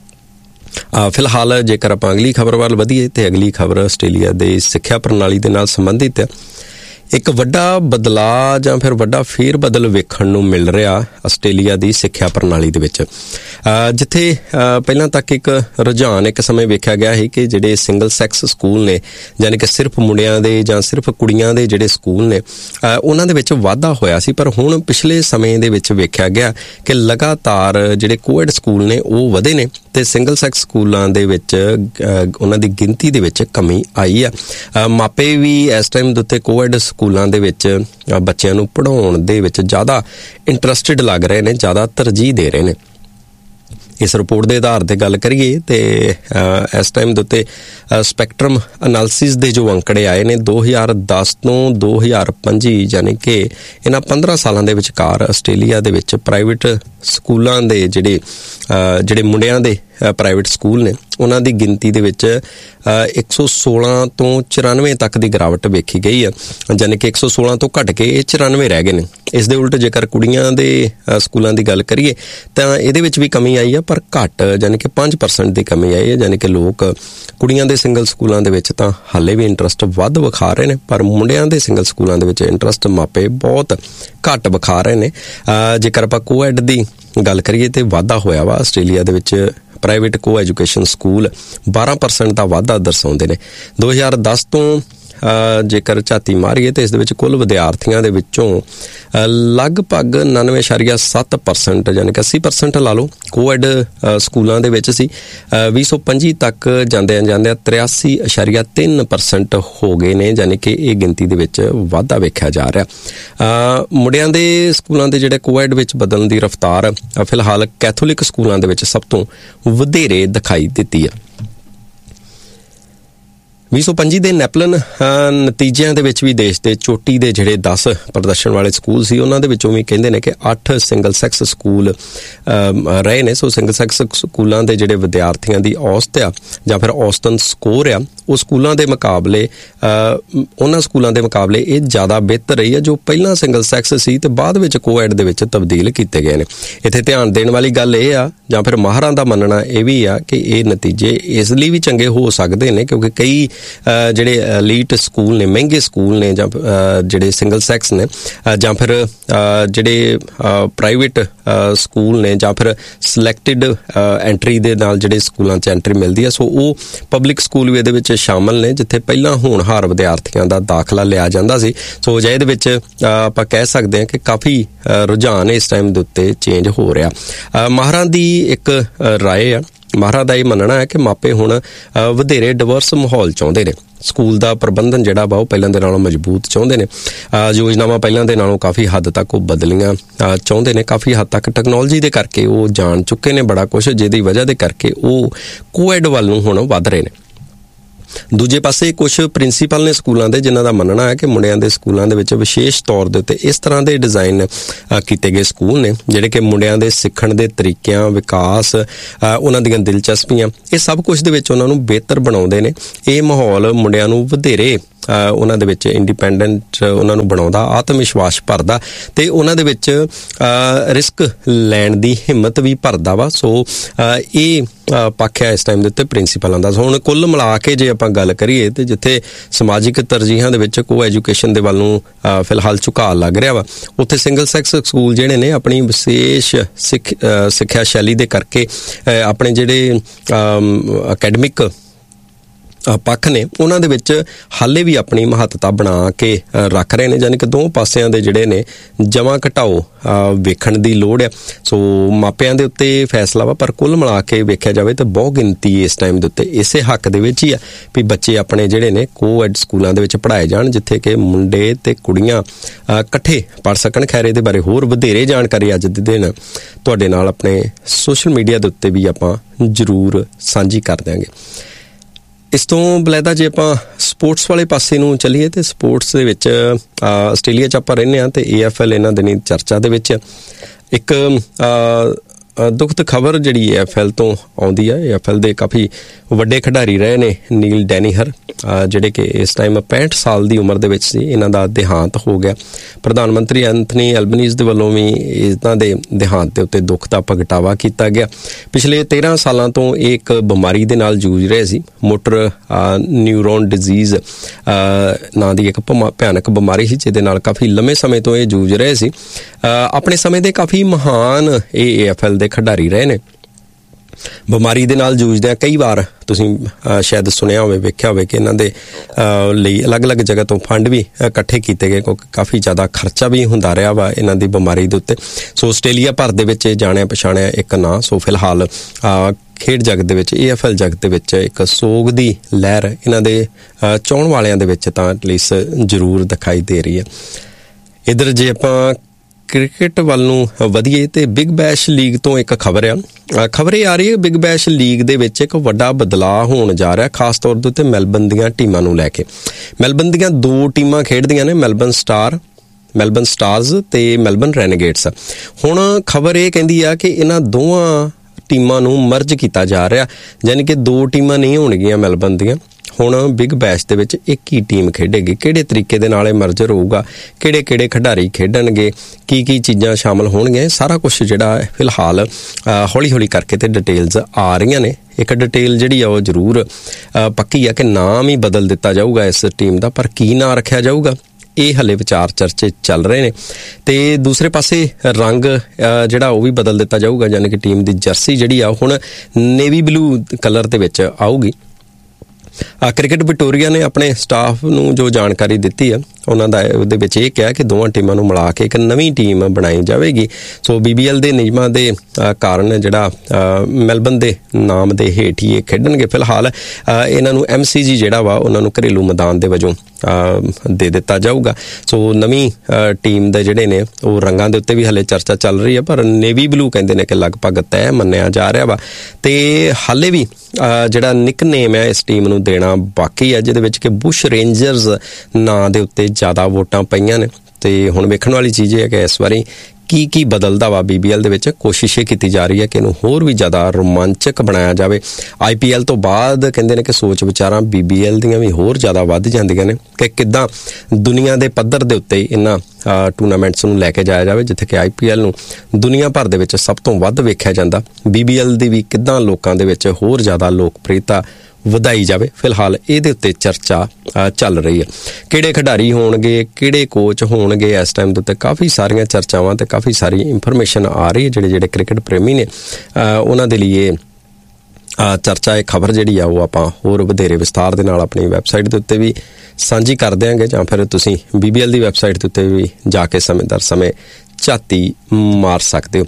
ਫਿਲਹਾਲ ਜੇਕਰ ਆਪਾਂ ਅਗਲੀ ਖਬਰ ਵੱਲ ਵਧੀਏ ਤੇ ਅਗਲੀ ਖਬਰ ਆਸਟ੍ਰੇਲੀਆ ਦੇ ਸਿੱਖਿਆ ਪ੍ਰਣਾਲੀ ਦੇ ਨਾਲ ਸੰਬੰਧਿਤ ਹੈ। ਇੱਕ ਵੱਡਾ ਬਦਲਾਅ ਜਾਂ ਫਿਰ ਵੱਡਾ ਫੇਰ ਬਦਲ ਵੇਖਣ ਨੂੰ ਮਿਲ ਰਿਹਾ ਆਸਟ੍ਰੇਲੀਆ ਦੀ ਸਿੱਖਿਆ ਪ੍ਰਣਾਲੀ ਦੇ ਵਿੱਚ, ਜਿੱਥੇ ਪਹਿਲਾਂ ਤੱਕ ਇੱਕ ਰੁਝਾਨ ਇੱਕ ਸਮੇਂ ਵੇਖਿਆ ਗਿਆ ਸੀ ਕਿ ਜਿਹੜੇ ਸਿੰਗਲ ਸੈਕਸ ਸਕੂਲ ਨੇ, ਯਾਨੀ ਕਿ ਸਿਰਫ ਮੁੰਡਿਆਂ ਦੇ ਜਾਂ ਸਿਰਫ ਕੁੜੀਆਂ ਦੇ ਜਿਹੜੇ ਸਕੂਲ ਨੇ ਉਹਨਾਂ ਦੇ ਵਿੱਚ ਵਾਧਾ ਹੋਇਆ ਸੀ, ਪਰ ਹੁਣ ਪਿਛਲੇ ਸਮੇਂ ਦੇ ਵਿੱਚ ਵੇਖਿਆ ਗਿਆ ਕਿ ਲਗਾਤਾਰ ਜਿਹੜੇ ਕੋਐਡ ਸਕੂਲ ਨੇ ਉਹ ਵਧੇ ਨੇ ਤੇ ਸਿੰਗਲ ਸੈਕਸ ਸਕੂਲਾਂ ਦੇ ਵਿੱਚ ਉਹਨਾਂ ਦੀ ਗਿਣਤੀ ਦੇ ਵਿੱਚ ਕਮੀ ਆਈ ਆ। ਮਾਪੇ ਵੀ ਇਸ ਟਾਈਮ ਦੇ ਉੱਤੇ ਕੋਐਡ ਸਕੂਲਾਂ ਦੇ ਵਿੱਚ ਬੱਚਿਆਂ ਨੂੰ ਪੜ੍ਹਾਉਣ ਦੇ ਵਿੱਚ ਜ਼ਿਆਦਾ ਇੰਟਰਸਟਿਡ ਲੱਗ ਰਹੇ ਨੇ, ਜ਼ਿਆਦਾ ਤਰਜੀਹ ਦੇ ਰਹੇ ਨੇ। ਇਸ ਰਿਪੋਰਟ ਦੇ ਆਧਾਰ ਤੇ ਗੱਲ ਕਰੀਏ ਤੇ ਇਸ ਟਾਈਮ ਦੇ ਉੱਤੇ ਸਪੈਕਟਰਮ ਅਨਾਲਿਸਿਸ ਦੇ ਜੋ ਅੰਕੜੇ ਆਏ ਨੇ ਦੋ ਹਜ਼ਾਰ ਦਸ ਤੋਂ ਦੋ ਹਜ਼ਾਰ ਪੰਜੀ ਯਾਨੀ ਕਿ ਇਹਨਾਂ ਪੰਦਰਾਂ ਸਾਲਾਂ ਦੇ ਵਿਚਕਾਰ ਆਸਟ੍ਰੇਲੀਆ ਦੇ ਵਿੱਚ ਪ੍ਰਾਈਵੇਟ ਸਕੂਲਾਂ ਦੇ ਜਿਹੜੇ ਜਿਹੜੇ ਮੁੰਡਿਆਂ ਦੇ ਪ੍ਰਾਈਵੇਟ ਸਕੂਲ ਨੇ ਉਹਨਾਂ ਦੀ ਗਿਣਤੀ ਦੇ ਵਿੱਚ ਇੱਕ ਸੌ ਸੋਲਾਂ ਤੋਂ ਚੁਰਾਨਵੇਂ ਤੱਕ ਦੀ ਗਿਰਾਵਟ ਵੇਖੀ ਗਈ ਹੈ, ਯਾਨੀ ਕਿ ਇੱਕ ਸੌ ਸੋਲਾਂ ਤੋਂ ਘਟ ਕੇ ਇਹ ਚੁਰਾਨਵੇਂ ਰਹਿ ਗਏ ਨੇ। ਇਸ ਦੇ ਉਲਟ ਜੇਕਰ ਕੁੜੀਆਂ ਦੇ ਸਕੂਲਾਂ ਦੀ ਗੱਲ ਕਰੀਏ ਤਾਂ ਇਹਦੇ ਵਿੱਚ ਵੀ ਕਮੀ ਆਈ ਹੈ, ਪਰ ਘੱਟ, ਯਾਨੀ ਕਿ ਪੰਜ ਪਰਸੈਂਟ ਦੀ ਕਮੀ ਆਈ ਹੈ। ਯਾਨੀ ਕਿ ਲੋਕ ਕੁੜੀਆਂ ਦੇ ਸਿੰਗਲ ਸਕੂਲਾਂ ਦੇ ਵਿੱਚ ਤਾਂ ਹਾਲੇ ਵੀ ਇੰਟਰਸਟ ਵੱਧ ਵਿਖਾ ਰਹੇ ਨੇ, ਪਰ ਮੁੰਡਿਆਂ ਦੇ ਸਿੰਗਲ ਸਕੂਲਾਂ ਦੇ ਵਿੱਚ ਇੰਟਰਸਟ ਮਾਪੇ ਬਹੁਤ ਘੱਟ ਵਿਖਾ ਰਹੇ ਨੇ। ਜੇਕਰ ਆਪਾਂ ਕੋਐਡ ਦੀ ਗੱਲ ਕਰੀਏ ਤੇ ਵਾਧਾ ਹੋਇਆ ਵਾ ਆਸਟ੍ਰੇਲੀਆ ਦੇ ਵਿੱਚ ਪ੍ਰਾਈਵੇਟ ਕੋ ਐਜੂਕੇਸ਼ਨ ਸਕੂਲ ਬਾਰਾਂ ਪਰਸੈਂਟ ਦਾ ਵਾਧਾ ਦਰਸਾਉਂਦੇ ਨੇ। ਦੋ ਹਜ਼ਾਰ ਦਸ ਤੋਂ ਜੇਕਰ ਝਾਤੀ ਮਾਰੀਏ ਤੇ ਇਸ ਦੇ ਵਿੱਚ ਕੁੱਲ ਵਿਦਿਆਰਥੀਆਂ ਦੇ ਵਿੱਚੋਂ ਲਗਭਗ ਉਨਾਨਵੇਂ ਇਸ਼ਾਰੀਆ ਸੱਤ ਪਰਸੈਂਟ ਯਾਨੀ ਕਿ ਅੱਸੀ ਪਰਸੈਂਟ ਲਾ ਲਓ ਕੋਐਡ ਸਕੂਲਾਂ ਦੇ ਵਿੱਚ ਸੀ। ਵੀਹ ਸੌ ਪੰਜੀ ਤੱਕ ਜਾਂਦਿਆਂ ਜਾਂਦਿਆਂ ਤਰਿਆਸੀ ਇਸ਼ਾਰੀਆ ਤਿੰਨ ਪਰਸੈਂਟ ਹੋ ਗਏ ਨੇ, ਯਾਨੀ ਕਿ ਇਹ ਗਿਣਤੀ ਦੇ ਵਿੱਚ ਵਾਧਾ ਵੇਖਿਆ ਜਾ ਰਿਹਾ। ਮੁੰਡਿਆਂ ਦੇ ਸਕੂਲਾਂ ਦੇ ਜਿਹੜੇ ਕੋਐਡ ਵਿੱਚ ਬਦਲਣ ਦੀ ਰਫ਼ਤਾਰ ਫਿਲਹਾਲ ਕੈਥੋਲਿਕ ਸਕੂਲਾਂ ਦੇ ਵਿੱਚ ਸਭ ਤੋਂ ਵਧੇਰੇ ਦਿਖਾਈ ਦਿੱਤੀ ਹੈ। ਵੀਹ ਸੌ ਪੰਜੀ ਦੇ ਨੈਪਲਨ ਨਤੀਜਿਆਂ ਦੇ ਵਿੱਚ ਵੀ ਦੇਸ਼ ਦੇ ਚੋਟੀ ਦੇ ਜਿਹੜੇ ਦਸ ਪ੍ਰਦਰਸ਼ਨ ਵਾਲੇ ਸਕੂਲ ਸੀ ਉਹਨਾਂ ਦੇ ਵਿੱਚੋਂ ਵੀ ਕਹਿੰਦੇ ਨੇ ਕਿ ਅੱਠ ਸਿੰਗਲ ਸੈਕਸ ਸਕੂਲ ਰਹੇ ਨੇ। ਸੋ ਸਿੰਗਲ ਸੈਕਸ ਸਕੂਲਾਂ ਦੇ ਜਿਹੜੇ ਵਿਦਿਆਰਥੀਆਂ ਦੀ ਔਸਤ ਆ ਜਾਂ ਫਿਰ ਔਸਤਨ ਸਕੋਰ ਆ ਉਹ ਸਕੂਲਾਂ ਦੇ ਮੁਕਾਬਲੇ ਉਹਨਾਂ ਸਕੂਲਾਂ ਦੇ ਮੁਕਾਬਲੇ ਇਹ ਜ਼ਿਆਦਾ ਬਿਹਤਰ ਰਹੀ ਹੈ ਜੋ ਪਹਿਲਾਂ ਸਿੰਗਲ ਸੈਕਸ ਸੀ ਤੇ ਬਾਅਦ ਵਿੱਚ ਕੋਐਡ ਦੇ ਵਿੱਚ ਤਬਦੀਲ ਕੀਤੇ ਗਏ ਨੇ। ਇੱਥੇ ਧਿਆਨ ਦੇਣ ਵਾਲੀ ਗੱਲ ਇਹ ਆ ਜਾਂ ਫਿਰ ਮਾਹਰਾਂ ਦਾ ਮੰਨਣਾ ਇਹ ਵੀ ਆ ਕਿ ਇਹ ਨਤੀਜੇ ਇਸ ਲਈ ਵੀ ਚੰਗੇ ਹੋ ਸਕਦੇ ਨੇ ਕਿਉਂਕਿ ਕਈ ਜਿਹੜੇ ਐਲੀਟ ਸਕੂਲ ਨੇ, ਮਹਿੰਗੇ ਸਕੂਲ ਨੇ ਜਾਂ ਜਿਹੜੇ ਸਿੰਗਲ ਸੈਕਸ ਨੇ ਜਾਂ ਫਿਰ ਜਿਹੜੇ ਪ੍ਰਾਈਵੇਟ ਸਕੂਲ ਨੇ ਜਾਂ ਫਿਰ ਸਿਲੈਕਟਿਡ ਐਂਟਰੀ ਦੇ ਨਾਲ ਜਿਹੜੇ ਸਕੂਲਾਂ 'ਚ ਐਂਟਰੀ ਮਿਲਦੀ ਹੈ, ਸੋ ਉਹ ਪਬਲਿਕ ਸਕੂਲ ਵੀ ਇਹਦੇ ਵਿੱਚ ਸ਼ਾਮਲ ਨੇ ਜਿੱਥੇ ਪਹਿਲਾਂ ਹੋਣਹਾਰ ਵਿਦਿਆਰਥੀਆਂ ਦਾ ਦਾਖਲਾ ਲਿਆ ਜਾਂਦਾ ਸੀ। ਸੋ ਇਹਦੇ ਵਿੱਚ ਆਪਾਂ ਕਹਿ ਸਕਦੇ ਹਾਂ ਕਿ ਕਾਫੀ ਰੁਝਾਨ ਇਸ ਟਾਈਮ ਦੇ ਉੱਤੇ ਚੇਂਜ ਹੋ ਰਿਹਾ। ਮਾਹਰਾਂ ਦੀ ਇੱਕ ਰਾਏ ਆ, ਮਾਹਰਾਂ ਦਾ ਇਹ ਮੰਨਣਾ ਹੈ ਕਿ ਮਾਪੇ ਹੁਣ ਵਧੇਰੇ ਡਿਵਰਸ ਮਾਹੌਲ ਚਾਹੁੰਦੇ ਨੇ। ਸਕੂਲ ਦਾ ਪ੍ਰਬੰਧਨ ਜਿਹੜਾ ਵਾ ਉਹ ਪਹਿਲਾਂ ਦੇ ਨਾਲੋਂ ਮਜ਼ਬੂਤ ਚਾਹੁੰਦੇ ਨੇ। ਯੋਜਨਾਵਾਂ ਪਹਿਲਾਂ ਦੇ ਨਾਲੋਂ ਕਾਫੀ ਹੱਦ ਤੱਕ ਉਹ ਬਦਲੀਆਂ ਚਾਹੁੰਦੇ ਨੇ। ਕਾਫੀ ਹੱਦ ਤੱਕ ਟੈਕਨੋਲੋਜੀ ਦੇ ਕਰਕੇ ਉਹ ਜਾਣ ਚੁੱਕੇ ਨੇ ਬੜਾ ਕੁਛ, ਜਿਹਦੀ ਵਜ੍ਹਾ ਦੇ ਕਰਕੇ ਉਹ ਕੋਐਡ ਵੱਲ ਨੂੰ ਹੁਣ ਵੱਧ ਰਹੇ ਨੇ। ਦੂਜੇ ਪਾਸੇ ਕੁਛ ਪ੍ਰਿੰਸੀਪਲ ਨੇ ਸਕੂਲਾਂ ਦੇ ਜਿਨ੍ਹਾਂ ਦਾ ਮੰਨਣਾ ਹੈ ਕਿ ਮੁੰਡਿਆਂ ਦੇ ਸਕੂਲਾਂ ਦੇ ਵਿੱਚ ਵਿਸ਼ੇਸ਼ ਤੌਰ ਦੇ ਉੱਤੇ ਇਸ ਤਰ੍ਹਾਂ ਦੇ ਡਿਜ਼ਾਈਨ ਕੀਤੇ ਗਏ ਸਕੂਲ ਨੇ ਜਿਹੜੇ ਕਿ ਮੁੰਡਿਆਂ ਦੇ ਸਿੱਖਣ ਦੇ ਤਰੀਕਿਆਂ, ਵਿਕਾਸ, ਉਹਨਾਂ ਦੀਆਂ ਦਿਲਚਸਪੀਆਂ, ਇਹ ਸਭ ਕੁਛ ਦੇ ਵਿੱਚ ਉਹਨਾਂ ਨੂੰ ਬਿਹਤਰ ਬਣਾਉਂਦੇ ਨੇ। ਇਹ ਮਾਹੌਲ ਮੁੰਡਿਆਂ ਨੂੰ ਵਧੇਰੇ ਉਹਨਾਂ ਦੇ ਵਿੱਚ ਇੰਡੀਪੈਂਡੈਂਟ ਉਹਨਾਂ ਨੂੰ ਬਣਾਉਂਦਾ, ਆਤਮ ਵਿਸ਼ਵਾਸ ਭਰਦਾ ਤੇ ਉਹਨਾਂ ਦੇ ਵਿੱਚ ਰਿਸਕ ਲੈਣ ਦੀ ਹਿੰਮਤ ਵੀ ਭਰਦਾ ਵਾ। ਸੋ ਇਹ ਪੱਖ ਹੈ ਇਸ ਟਾਈਮ ਦੇ ਉੱਤੇ ਪ੍ਰਿੰਸੀਪਲਾਂ ਦਾ। ਹੁਣ ਕੁੱਲ ਮਿਲਾ ਕੇ ਜੇ ਆਪਾਂ ਗੱਲ ਕਰੀਏ ਤੇ ਜਿੱਥੇ ਸਮਾਜਿਕ ਤਰਜੀਹਾਂ ਦੇ ਵਿੱਚ ਕੋ ਐਜੂਕੇਸ਼ਨ ਦੇ ਵੱਲ ਨੂੰ ਫਿਲਹਾਲ ਝੁਕਾਅ ਲੱਗ ਰਿਹਾ ਵਾ, ਉੱਥੇ ਸਿੰਗਲ ਸੈਕਸ ਸਕੂਲ ਜਿਹੜੇ ਨੇ ਆਪਣੀ ਵਿਸ਼ੇਸ਼ ਸਿੱਖ ਸਿੱਖਿਆ ਸ਼ੈਲੀ ਦੇ ਕਰਕੇ ਆਪਣੇ ਜਿਹੜੇ ਅਕੈਡਮਿਕ ਪੱਖ ਨੇ ਉਹਨਾਂ ਦੇ ਵਿੱਚ ਹਾਲੇ ਵੀ ਆਪਣੀ ਮਹੱਤਤਾ ਬਣਾ ਕੇ ਰੱਖ ਰਹੇ ਨੇ। ਯਾਨੀ ਕਿ ਦੋ ਪਾਸਿਆਂ ਦੇ ਜਿਹੜੇ ਨੇ ਜਮਾਂ ਘਟਾਓ ਵੇਖਣ ਦੀ ਲੋੜ ਆ। ਸੋ ਮਾਪਿਆਂ ਦੇ ਉੱਤੇ ਫੈਸਲਾ ਵਾ, ਪਰ ਕੁੱਲ ਮਿਲਾ ਕੇ ਵੇਖਿਆ ਜਾਵੇ ਤਾਂ ਬਹੁਤ ਗਿਣਤੀ ਇਸ ਟਾਈਮ ਦੇ ਉੱਤੇ ਇਸੇ ਹੱਕ ਦੇ ਵਿੱਚ ਹੀ ਆ ਵੀ ਬੱਚੇ ਆਪਣੇ ਜਿਹੜੇ ਨੇ ਕੋਐਡ ਸਕੂਲਾਂ ਦੇ ਵਿੱਚ ਪੜ੍ਹਾਏ ਜਾਣ ਜਿੱਥੇ ਕਿ ਮੁੰਡੇ ਤੇ ਕੁੜੀਆਂ ਇਕੱਠੇ ਪੜ੍ਹ ਸਕਣ। ਖੈਰ ਇਹਦੇ ਬਾਰੇ ਹੋਰ ਵਧੇਰੇ ਜਾਣਕਾਰੀ ਅੱਜ ਦੇ ਦਿਨ ਤੁਹਾਡੇ ਨਾਲ ਆਪਣੇ ਸੋਸ਼ਲ ਮੀਡੀਆ ਦੇ ਉੱਤੇ ਵੀ ਆਪਾਂ ਜ਼ਰੂਰ ਸਾਂਝੀ ਕਰ ਦਿਆਂਗੇ। ਇਸ ਤੋਂ ਬਲੈਦਾ ਜੇ ਆਪਾਂ ਸਪੋਰਟਸ ਵਾਲੇ ਪਾਸੇ ਨੂੰ ਚੱਲੀਏ ਤੇ ਸਪੋਰਟਸ ਦੇ ਵਿੱਚ ਆਸਟ੍ਰੇਲੀਆ 'ਚ ਆਪਾਂ ਰਹਿੰਦੇ ਹਾਂ ਤੇ ਏ ਐਫ ਐਲ ਇਹਨਾਂ ਦਿਨੀਂ ਚਰਚਾ ਦੇ ਵਿੱਚ ਇੱਕ ਦੁਖਦ ਖਬਰ ਜਿਹੜੀ ਏ ਐਫ ਐਲ ਤੋਂ ਆਉਂਦੀ ਹੈ। ਏ ਐਫ ਐਲ ਦੇ ਕਾਫੀ ਵੱਡੇ ਖਿਡਾਰੀ ਰਹੇ ਨੇ ਨੀਲ ਡੈਨੀਹਰ ਜਿਹੜੇ ਕਿ ਇਸ ਟਾਈਮ ਪੈਂਹਠ ਸਾਲ ਦੀ ਉਮਰ ਦੇ ਵਿੱਚ ਸੀ। ਇਹਨਾਂ ਦਾ ਦੇਹਾਂਤ ਹੋ ਗਿਆ। ਪ੍ਰਧਾਨ ਮੰਤਰੀ ਐਂਥਨੀ ਐਲਬਨੀਜ਼ ਦੇ ਵੱਲੋਂ ਵੀ ਇਹਨਾਂ ਦੇ ਦੇਹਾਂਤ ਦੇ ਉੱਤੇ ਦੁੱਖ ਦਾ ਪ੍ਰਗਟਾਵਾ ਕੀਤਾ ਗਿਆ। ਪਿਛਲੇ ਤੇਰਾਂ ਸਾਲਾਂ ਤੋਂ ਇਹ ਇੱਕ ਬਿਮਾਰੀ ਦੇ ਨਾਲ ਜੂਝ ਰਹੇ ਸੀ, ਮੋਟਰ ਨਿਊਰੋਨ ਡਿਜ਼ੀਜ਼ ਨਾਂ ਦੀ ਇੱਕ ਭਿਆਨਕ ਬਿਮਾਰੀ ਸੀ ਜਿਹਦੇ ਨਾਲ ਕਾਫੀ ਲੰਮੇ ਸਮੇਂ ਤੋਂ ਇਹ ਜੂਝ ਰਹੇ ਸੀ। ਆਪਣੇ ਸਮੇਂ ਦੇ ਕਾਫੀ ਮਹਾਨ ਇਹ ਏ ਐਫ ਐਲ ਦੇ ਖਿਡਾਰੀ ਰਹੇ ਨੇ। ਬਿਮਾਰੀ ਦੇ ਨਾਲ ਜੂਝਦਿਆਂ ਕਈ ਵਾਰ ਤੁਸੀਂ ਸ਼ਾਇਦ ਸੁਣਿਆ ਹੋਵੇ, ਵੇਖਿਆ ਹੋਵੇ ਕਿ ਇਹਨਾਂ ਦੇ ਲਈ ਅਲੱਗ-ਅਲੱਗ ਜਗ੍ਹਾ ਤੋਂ ਫੰਡ ਵੀ ਇਕੱਠੇ ਕੀਤੇ ਗਏ ਕਿਉਂਕਿ ਕਾਫੀ ਜ਼ਿਆਦਾ ਖਰਚਾ ਵੀ ਹੁੰਦਾ ਰਿਹਾ ਵਾ ਇਹਨਾਂ ਦੀ ਬਿਮਾਰੀ ਦੇ ਉੱਤੇ। ਸੋ ਆਸਟ੍ਰੇਲੀਆ ਭਰ ਦੇ ਵਿੱਚ ਜਾਣਿਆ ਪਛਾਣਿਆ ਇੱਕ ਨਾਂ। ਸੋ ਫਿਲਹਾਲ ਖੇਡ ਜਗਤ ਦੇ ਵਿੱਚ, ਏ ਐਫ ਐਲ ਜਗਤ ਦੇ ਵਿੱਚ ਇੱਕ ਸੋਗ ਦੀ ਲਹਿਰ ਇਹਨਾਂ ਦੇ ਚਾਹੁਣ ਵਾਲਿਆਂ ਦੇ ਵਿੱਚ ਤਾਂ ਐਟਲੀਸਟ ਜ਼ਰੂਰ ਦਿਖਾਈ ਦੇ ਰਹੀ ਹੈ। ਇੱਧਰ ਜੇ ਆਪਾਂ ਕ੍ਰਿਕਟ ਵੱਲ ਨੂੰ ਵਧੀਏ ਤੇ ਬਿਗ ਬੈਸ਼ ਲੀਗ ਤੋਂ ਇੱਕ ਖਬਰ ਆ ਖਬਰ ਇਹ ਆ ਰਹੀ ਹੈ ਬਿਗ ਬੈਸ਼ ਲੀਗ ਦੇ ਵਿੱਚ ਇੱਕ ਵੱਡਾ ਬਦਲਾਅ ਹੋਣ ਜਾ ਰਿਹਾ, ਖਾਸ ਤੌਰ ਦੇ ਉੱਤੇ ਮੈਲਬਨ ਦੀਆਂ ਟੀਮਾਂ ਨੂੰ ਲੈ ਕੇ। ਮੈਲਬਨ ਦੀਆਂ ਦੋ ਟੀਮਾਂ ਖੇਡਦੀਆਂ ਨੇ, ਮੈਲਬਨ ਸਟਾਰ ਮੈਲਬਨ ਸਟਾਰਜ਼ ਤੇ ਮੈਲਬਨ ਰੈਨੇਗੇਟਸ। ਹੁਣ ਖਬਰ ਇਹ ਕਹਿੰਦੀ ਆ ਕਿ ਇਹਨਾਂ ਦੋਵਾਂ ਟੀਮਾਂ ਨੂੰ ਮਰਜ ਕੀਤਾ ਜਾ ਰਿਹਾ, ਯਾਨੀ ਕਿ ਦੋ ਟੀਮਾਂ ਨਹੀਂ ਹੋਣਗੀਆਂ ਮੈਲਬਨ ਦੀਆਂ। ਹੁਣ ਬਿਗ ਬੈਸ਼ ਦੇ ਵਿੱਚ ਇੱਕ ਹੀ ਟੀਮ ਖੇਡੇਗੀ। ਕਿਹੜੇ ਤਰੀਕੇ ਦੇ ਨਾਲ ਇਹ ਮਰਜਰ ਹੋਊਗਾ, ਕਿਹੜੇ ਕਿਹੜੇ ਖਿਡਾਰੀ ਖੇਡਣਗੇ, ਕੀ ਕੀ ਚੀਜ਼ਾਂ ਸ਼ਾਮਲ ਹੋਣਗੀਆਂ, ਸਾਰਾ ਕੁਛ ਜਿਹੜਾ ਫਿਲਹਾਲ ਹੌਲੀ ਹੌਲੀ ਕਰਕੇ ਤੇ ਡਿਟੇਲਸ ਆ ਰਹੀਆਂ ਨੇ। ਇੱਕ ਡਿਟੇਲ ਜਿਹੜੀ ਆ ਉਹ ਜ਼ਰੂਰ ਪੱਕੀ ਆ ਕਿ ਨਾਮ ਹੀ ਬਦਲ ਦਿੱਤਾ ਜਾਊਗਾ ਇਸ ਟੀਮ ਦਾ, ਪਰ ਕੀ ਨਾਂ ਰੱਖਿਆ ਜਾਊਗਾ ਇਹ ਹਲੇ ਵਿਚਾਰ ਚਰਚੇ ਚੱਲ ਰਹੇ ਨੇ। ਤੇ ਦੂਸਰੇ ਪਾਸੇ ਰੰਗ ਜਿਹੜਾ ਉਹ ਵੀ ਬਦਲ ਦਿੱਤਾ ਜਾਊਗਾ, ਯਾਨੀ ਕਿ ਟੀਮ ਦੀ ਜਰਸੀ ਜਿਹੜੀ ਆ ਹੁਣ ਨੇਵੀ ਬਲੂ ਕਲਰ ਦੇ ਵਿੱਚ ਆਊਗੀ। ਕ੍ਰਿਕਟ ਵਿਕਟੋਰੀਆ ਨੇ ਆਪਣੇ ਸਟਾਫ ਨੂੰ ਜੋ ਜਾਣਕਾਰੀ ਦਿੱਤੀ ਆ, ਉਹਨਾਂ ਦਾ ਉਹਦੇ ਵਿੱਚ ਇਹ ਕਿਹਾ ਕਿ ਦੋਵਾਂ ਟੀਮਾਂ ਨੂੰ ਮਿਲਾ ਕੇ ਇੱਕ ਨਵੀਂ ਟੀਮ ਬਣਾਈ ਜਾਵੇਗੀ। ਸੋ ਬੀ ਬੀ ਐਲ ਦੇ ਨਿਯਮਾਂ ਦੇ ਕਾਰਨ ਜਿਹੜਾ ਮੈਲਬਨ ਦੇ ਨਾਮ ਦੇ ਹੇਠ ਹੀ ਇਹ ਖੇਡਣਗੇ। ਫਿਲਹਾਲ ਇਹਨਾਂ ਨੂੰ ਐਮ ਸੀ ਜੀ ਜਿਹੜਾ ਵਾ ਉਹਨਾਂ ਨੂੰ ਘਰੇਲੂ ਮੈਦਾਨ ਦੇ ਵਜੋਂ ਦੇ ਦਿੱਤਾ ਜਾਊਗਾ। ਸੋ ਨਵੀਂ ਟੀਮ ਦੇ ਜਿਹੜੇ ਨੇ ਉਹ ਰੰਗਾਂ ਦੇ ਉੱਤੇ ਵੀ ਹਲੇ ਚਰਚਾ ਚੱਲ ਰਹੀ ਹੈ, ਪਰ ਨੇਵੀ ਬਲੂ ਕਹਿੰਦੇ ਨੇ ਕਿ ਲਗਭਗ ਤੈਅ ਮੰਨਿਆ ਜਾ ਰਿਹਾ ਵਾ। ਤੇ ਹਾਲੇ ਵੀ ਜਿਹੜਾ ਨਿਕਨੇਮ ਹੈ ਇਸ ਟੀਮ ਨੂੰ ਦੇਣਾ ਬਾਕੀ ਹੈ, ਜਿਹਦੇ ਵਿੱਚ ਕਿ ਬੁਸ਼ ਰੇਂਜਰਸ ਨਾਂ ਦੇ ਉੱਤੇ ਜ਼ਿਆਦਾ ਵੋਟਾਂ ਪਈਆਂ ਨੇ। ਤੇ ਹੁਣ ਵੇਖਣ ਵਾਲੀ ਚੀਜ਼ ਇਹ ਹੈ ਕਿ ਇਸ ਵਾਰੀ ਕੀ ਕੀ ਬਦਲਦਾ ਵਾ ਬੀ ਬੀ ਐਲ ਦੇ ਵਿੱਚ। ਕੋਸ਼ਿਸ਼ ਇਹ ਕੀਤੀ ਜਾ ਰਹੀ ਹੈ ਕਿ ਇਹਨੂੰ ਹੋਰ ਵੀ ਜ਼ਿਆਦਾ ਰੋਮਾਂਚਕ ਬਣਾਇਆ ਜਾਵੇ। ਆਈ ਪੀ ਐਲ ਤੋਂ ਬਾਅਦ ਕਹਿੰਦੇ ਨੇ ਕਿ ਸੋਚ ਵਿਚਾਰਾਂ ਬੀ ਬੀ ਐਲ ਦੀਆਂ ਵੀ ਹੋਰ ਜ਼ਿਆਦਾ ਵੱਧ ਜਾਂਦੀਆਂ ਨੇ ਕਿ ਕਿੱਦਾਂ ਦੁਨੀਆ ਦੇ ਪੱਧਰ ਦੇ ਉੱਤੇ ਇਹਨਾਂ ਟੂਰਨਾਮੈਂਟਸ ਨੂੰ ਲੈ ਕੇ ਜਾਇਆ ਜਾਵੇ। ਜਿੱਥੇ ਕਿ ਆਈ ਪੀ ਐਲ ਨੂੰ ਦੁਨੀਆ ਭਰ ਦੇ ਵਿੱਚ ਸਭ ਤੋਂ ਵੱਧ ਵੇਖਿਆ ਜਾਂਦਾ, ਬੀ ਬੀ ਐਲ ਦੀ ਵੀ ਕਿੱਦਾਂ ਲੋਕਾਂ ਦੇ ਵਿੱਚ ਹੋਰ ਜ਼ਿਆਦਾ ਲੋਕਪ੍ਰਿਯਤਾ ਵਧਾਈ ਜਾਵੇ। ਫਿਲਹਾਲ ਇਹਦੇ ਉੱਤੇ ਚਰਚਾ ਚੱਲ ਰਹੀ ਹੈ। ਕਿਹੜੇ ਖਿਡਾਰੀ ਹੋਣਗੇ, ਕਿਹੜੇ ਕੋਚ ਹੋਣਗੇ, ਇਸ ਟਾਈਮ ਦੇ ਉੱਤੇ ਕਾਫੀ ਸਾਰੀਆਂ ਚਰਚਾਵਾਂ ਤੇ ਕਾਫੀ ਸਾਰੀ ਇਨਫੋਰਮੇਸ਼ਨ ਆ ਰਹੀ ਹੈ। ਜਿਹੜੇ ਜਿਹੜੇ ਕ੍ਰਿਕਟ ਪ੍ਰੇਮੀ ਨੇ ਉਹਨਾਂ ਦੇ ਲਈ ਇਹ ਚਰਚਾ, ਇਹ ਖਬਰ ਜਿਹੜੀ ਆ ਉਹ ਆਪਾਂ ਹੋਰ ਵਧੇਰੇ ਵਿਸਥਾਰ ਦੇ ਨਾਲ ਆਪਣੀ ਵੈਬਸਾਈਟ ਦੇ ਉੱਤੇ ਵੀ ਸਾਂਝੀ ਕਰ ਦਿਆਂਗੇ, ਜਾਂ ਫਿਰ ਤੁਸੀਂ ਬੀ ਬੀ ਐਲ ਦੀ ਵੈਬਸਾਈਟ ਦੇ ਉੱਤੇ ਵੀ ਜਾ ਕੇ ਸਮੇਂ ਦਰ ਸਮੇਂ ਝਾਤੀ ਮਾਰ ਸਕਦੇ ਹੋ।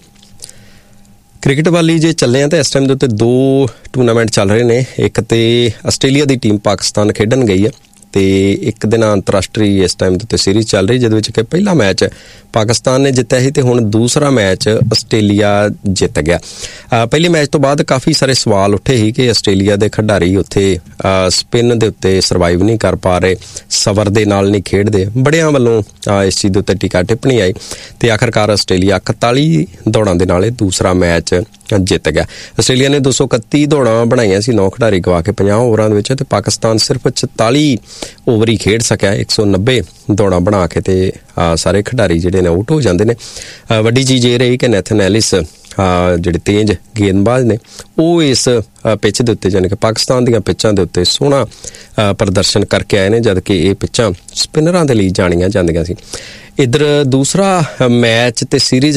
ਕ੍ਰਿਕਟ ਵਾਲੀ ਜੇ ਚੱਲੇ ਆ ਤਾਂ ਇਸ ਟਾਈਮ ਦੇ ਉੱਤੇ ਦੋ ਟੂਰਨਾਮੈਂਟ ਚੱਲ ਰਹੇ ਨੇ। ਇੱਕ ਤੇ ਆਸਟ੍ਰੇਲੀਆ ਦੀ ਟੀਮ ਪਾਕਿਸਤਾਨ ਖੇਡਣ ਗਈ ਹੈ ਤੇ ਇੱਕ ਦਿਨ ਅੰਤਰਰਾਸ਼ਟਰੀ ਇਸ ਟਾਈਮ ਦੇ ਉੱਤੇ ਸੀਰੀਜ਼ ਚੱਲ ਰਹੀ, ਜਿਹਦੇ ਵਿੱਚ ਕਿ ਪਹਿਲਾ ਮੈਚ ਪਾਕਿਸਤਾਨ ਨੇ ਜਿੱਤਿਆ ਸੀ ਤੇ ਹੁਣ ਦੂਸਰਾ ਮੈਚ ਆਸਟ੍ਰੇਲੀਆ ਜਿੱਤ ਗਿਆ। ਪਹਿਲੇ ਮੈਚ ਤੋਂ ਬਾਅਦ ਕਾਫੀ ਸਾਰੇ ਸਵਾਲ ਉੱਠੇ ਸੀ ਕਿ ਆਸਟ੍ਰੇਲੀਆ ਦੇ ਖਿਡਾਰੀ ਉੱਥੇ ਸਪਿਨ ਦੇ ਉੱਤੇ ਸਰਵਾਈਵ ਨਹੀਂ ਕਰ ਪਾ ਰਹੇ, ਸਬਰ ਦੇ ਨਾਲ ਨਹੀਂ ਖੇਡਦੇ। ਬੜਿਆਂ ਵੱਲੋਂ ਇਸ ਚੀਜ਼ ਦੇ ਉੱਤੇ ਟੀਕਾ ਟਿੱਪਣੀ ਆਈ ਤੇ ਆਖਰਕਾਰ ਆਸਟ੍ਰੇਲੀਆ ਇਕਤਾਲੀ ਦੌੜਾਂ ਦੇ ਨਾਲ ਦੂਸਰਾ ਮੈਚ ਜਿੱਤ ਗਿਆ। ਆਸਟ੍ਰੇਲੀਆ ਨੇ ਦੋ ਸੌ ਇਕੱਤੀ ਦੌੜਾਂ ਬਣਾਈਆਂ ਸੀ, ਨੌ ਖਿਡਾਰੀ ਗਵਾ ਕੇ ਪੰਜਾਹ ਓਵਰਾਂ ਦੇ ਵਿੱਚ, ਤੇ ਪਾਕਿਸਤਾਨ ਸਿਰਫ ਚੁਤਾਲੀ ਓਵਰ ਹੀ ਖੇਡ ਸਕਿਆ। ਇੱਕ ਸੌ ਨੱਬੇ ਦੌੜਾਂ ਬਣਾ ਕੇ ਤੇ ਸਾਰੇ ਖਿਡਾਰੀ ਜਿਹੜੇ ਨੇ ਆਊਟ ਹੋ ਜਾਂਦੇ ਨੇ। ਵੱਡੀ ਚੀਜ਼ ਇਹ ਰਹੀ ਕਿ ਨੈਥਨ ਐਲਿਸ ਜਿਹੜੇ ਤੇਜ਼ ਗੇਂਦਬਾਜ਼ ਨੇ ਉਹ ਇਸ ਪਿੱਚ ਦੇ ਉੱਤੇ, ਯਾਨੀ ਕਿ ਪਾਕਿਸਤਾਨ ਦੀਆਂ ਪਿੱਚਾਂ ਦੇ ਉੱਤੇ ਸੋਹਣਾ ਪ੍ਰਦਰਸ਼ਨ ਕਰਕੇ ਆਏ ਨੇ, ਜਦ ਕਿ ਇਹ ਪਿੱਚਾਂ ਸਪਿਨਰਾਂ ਦੇ ਲਈ ਜਾਣੀਆਂ ਜਾਂਦੀਆਂ ਸੀ। ਇੱਧਰ ਦੂਸਰਾ ਮੈਚ ਤੇ ਸੀਰੀਜ਼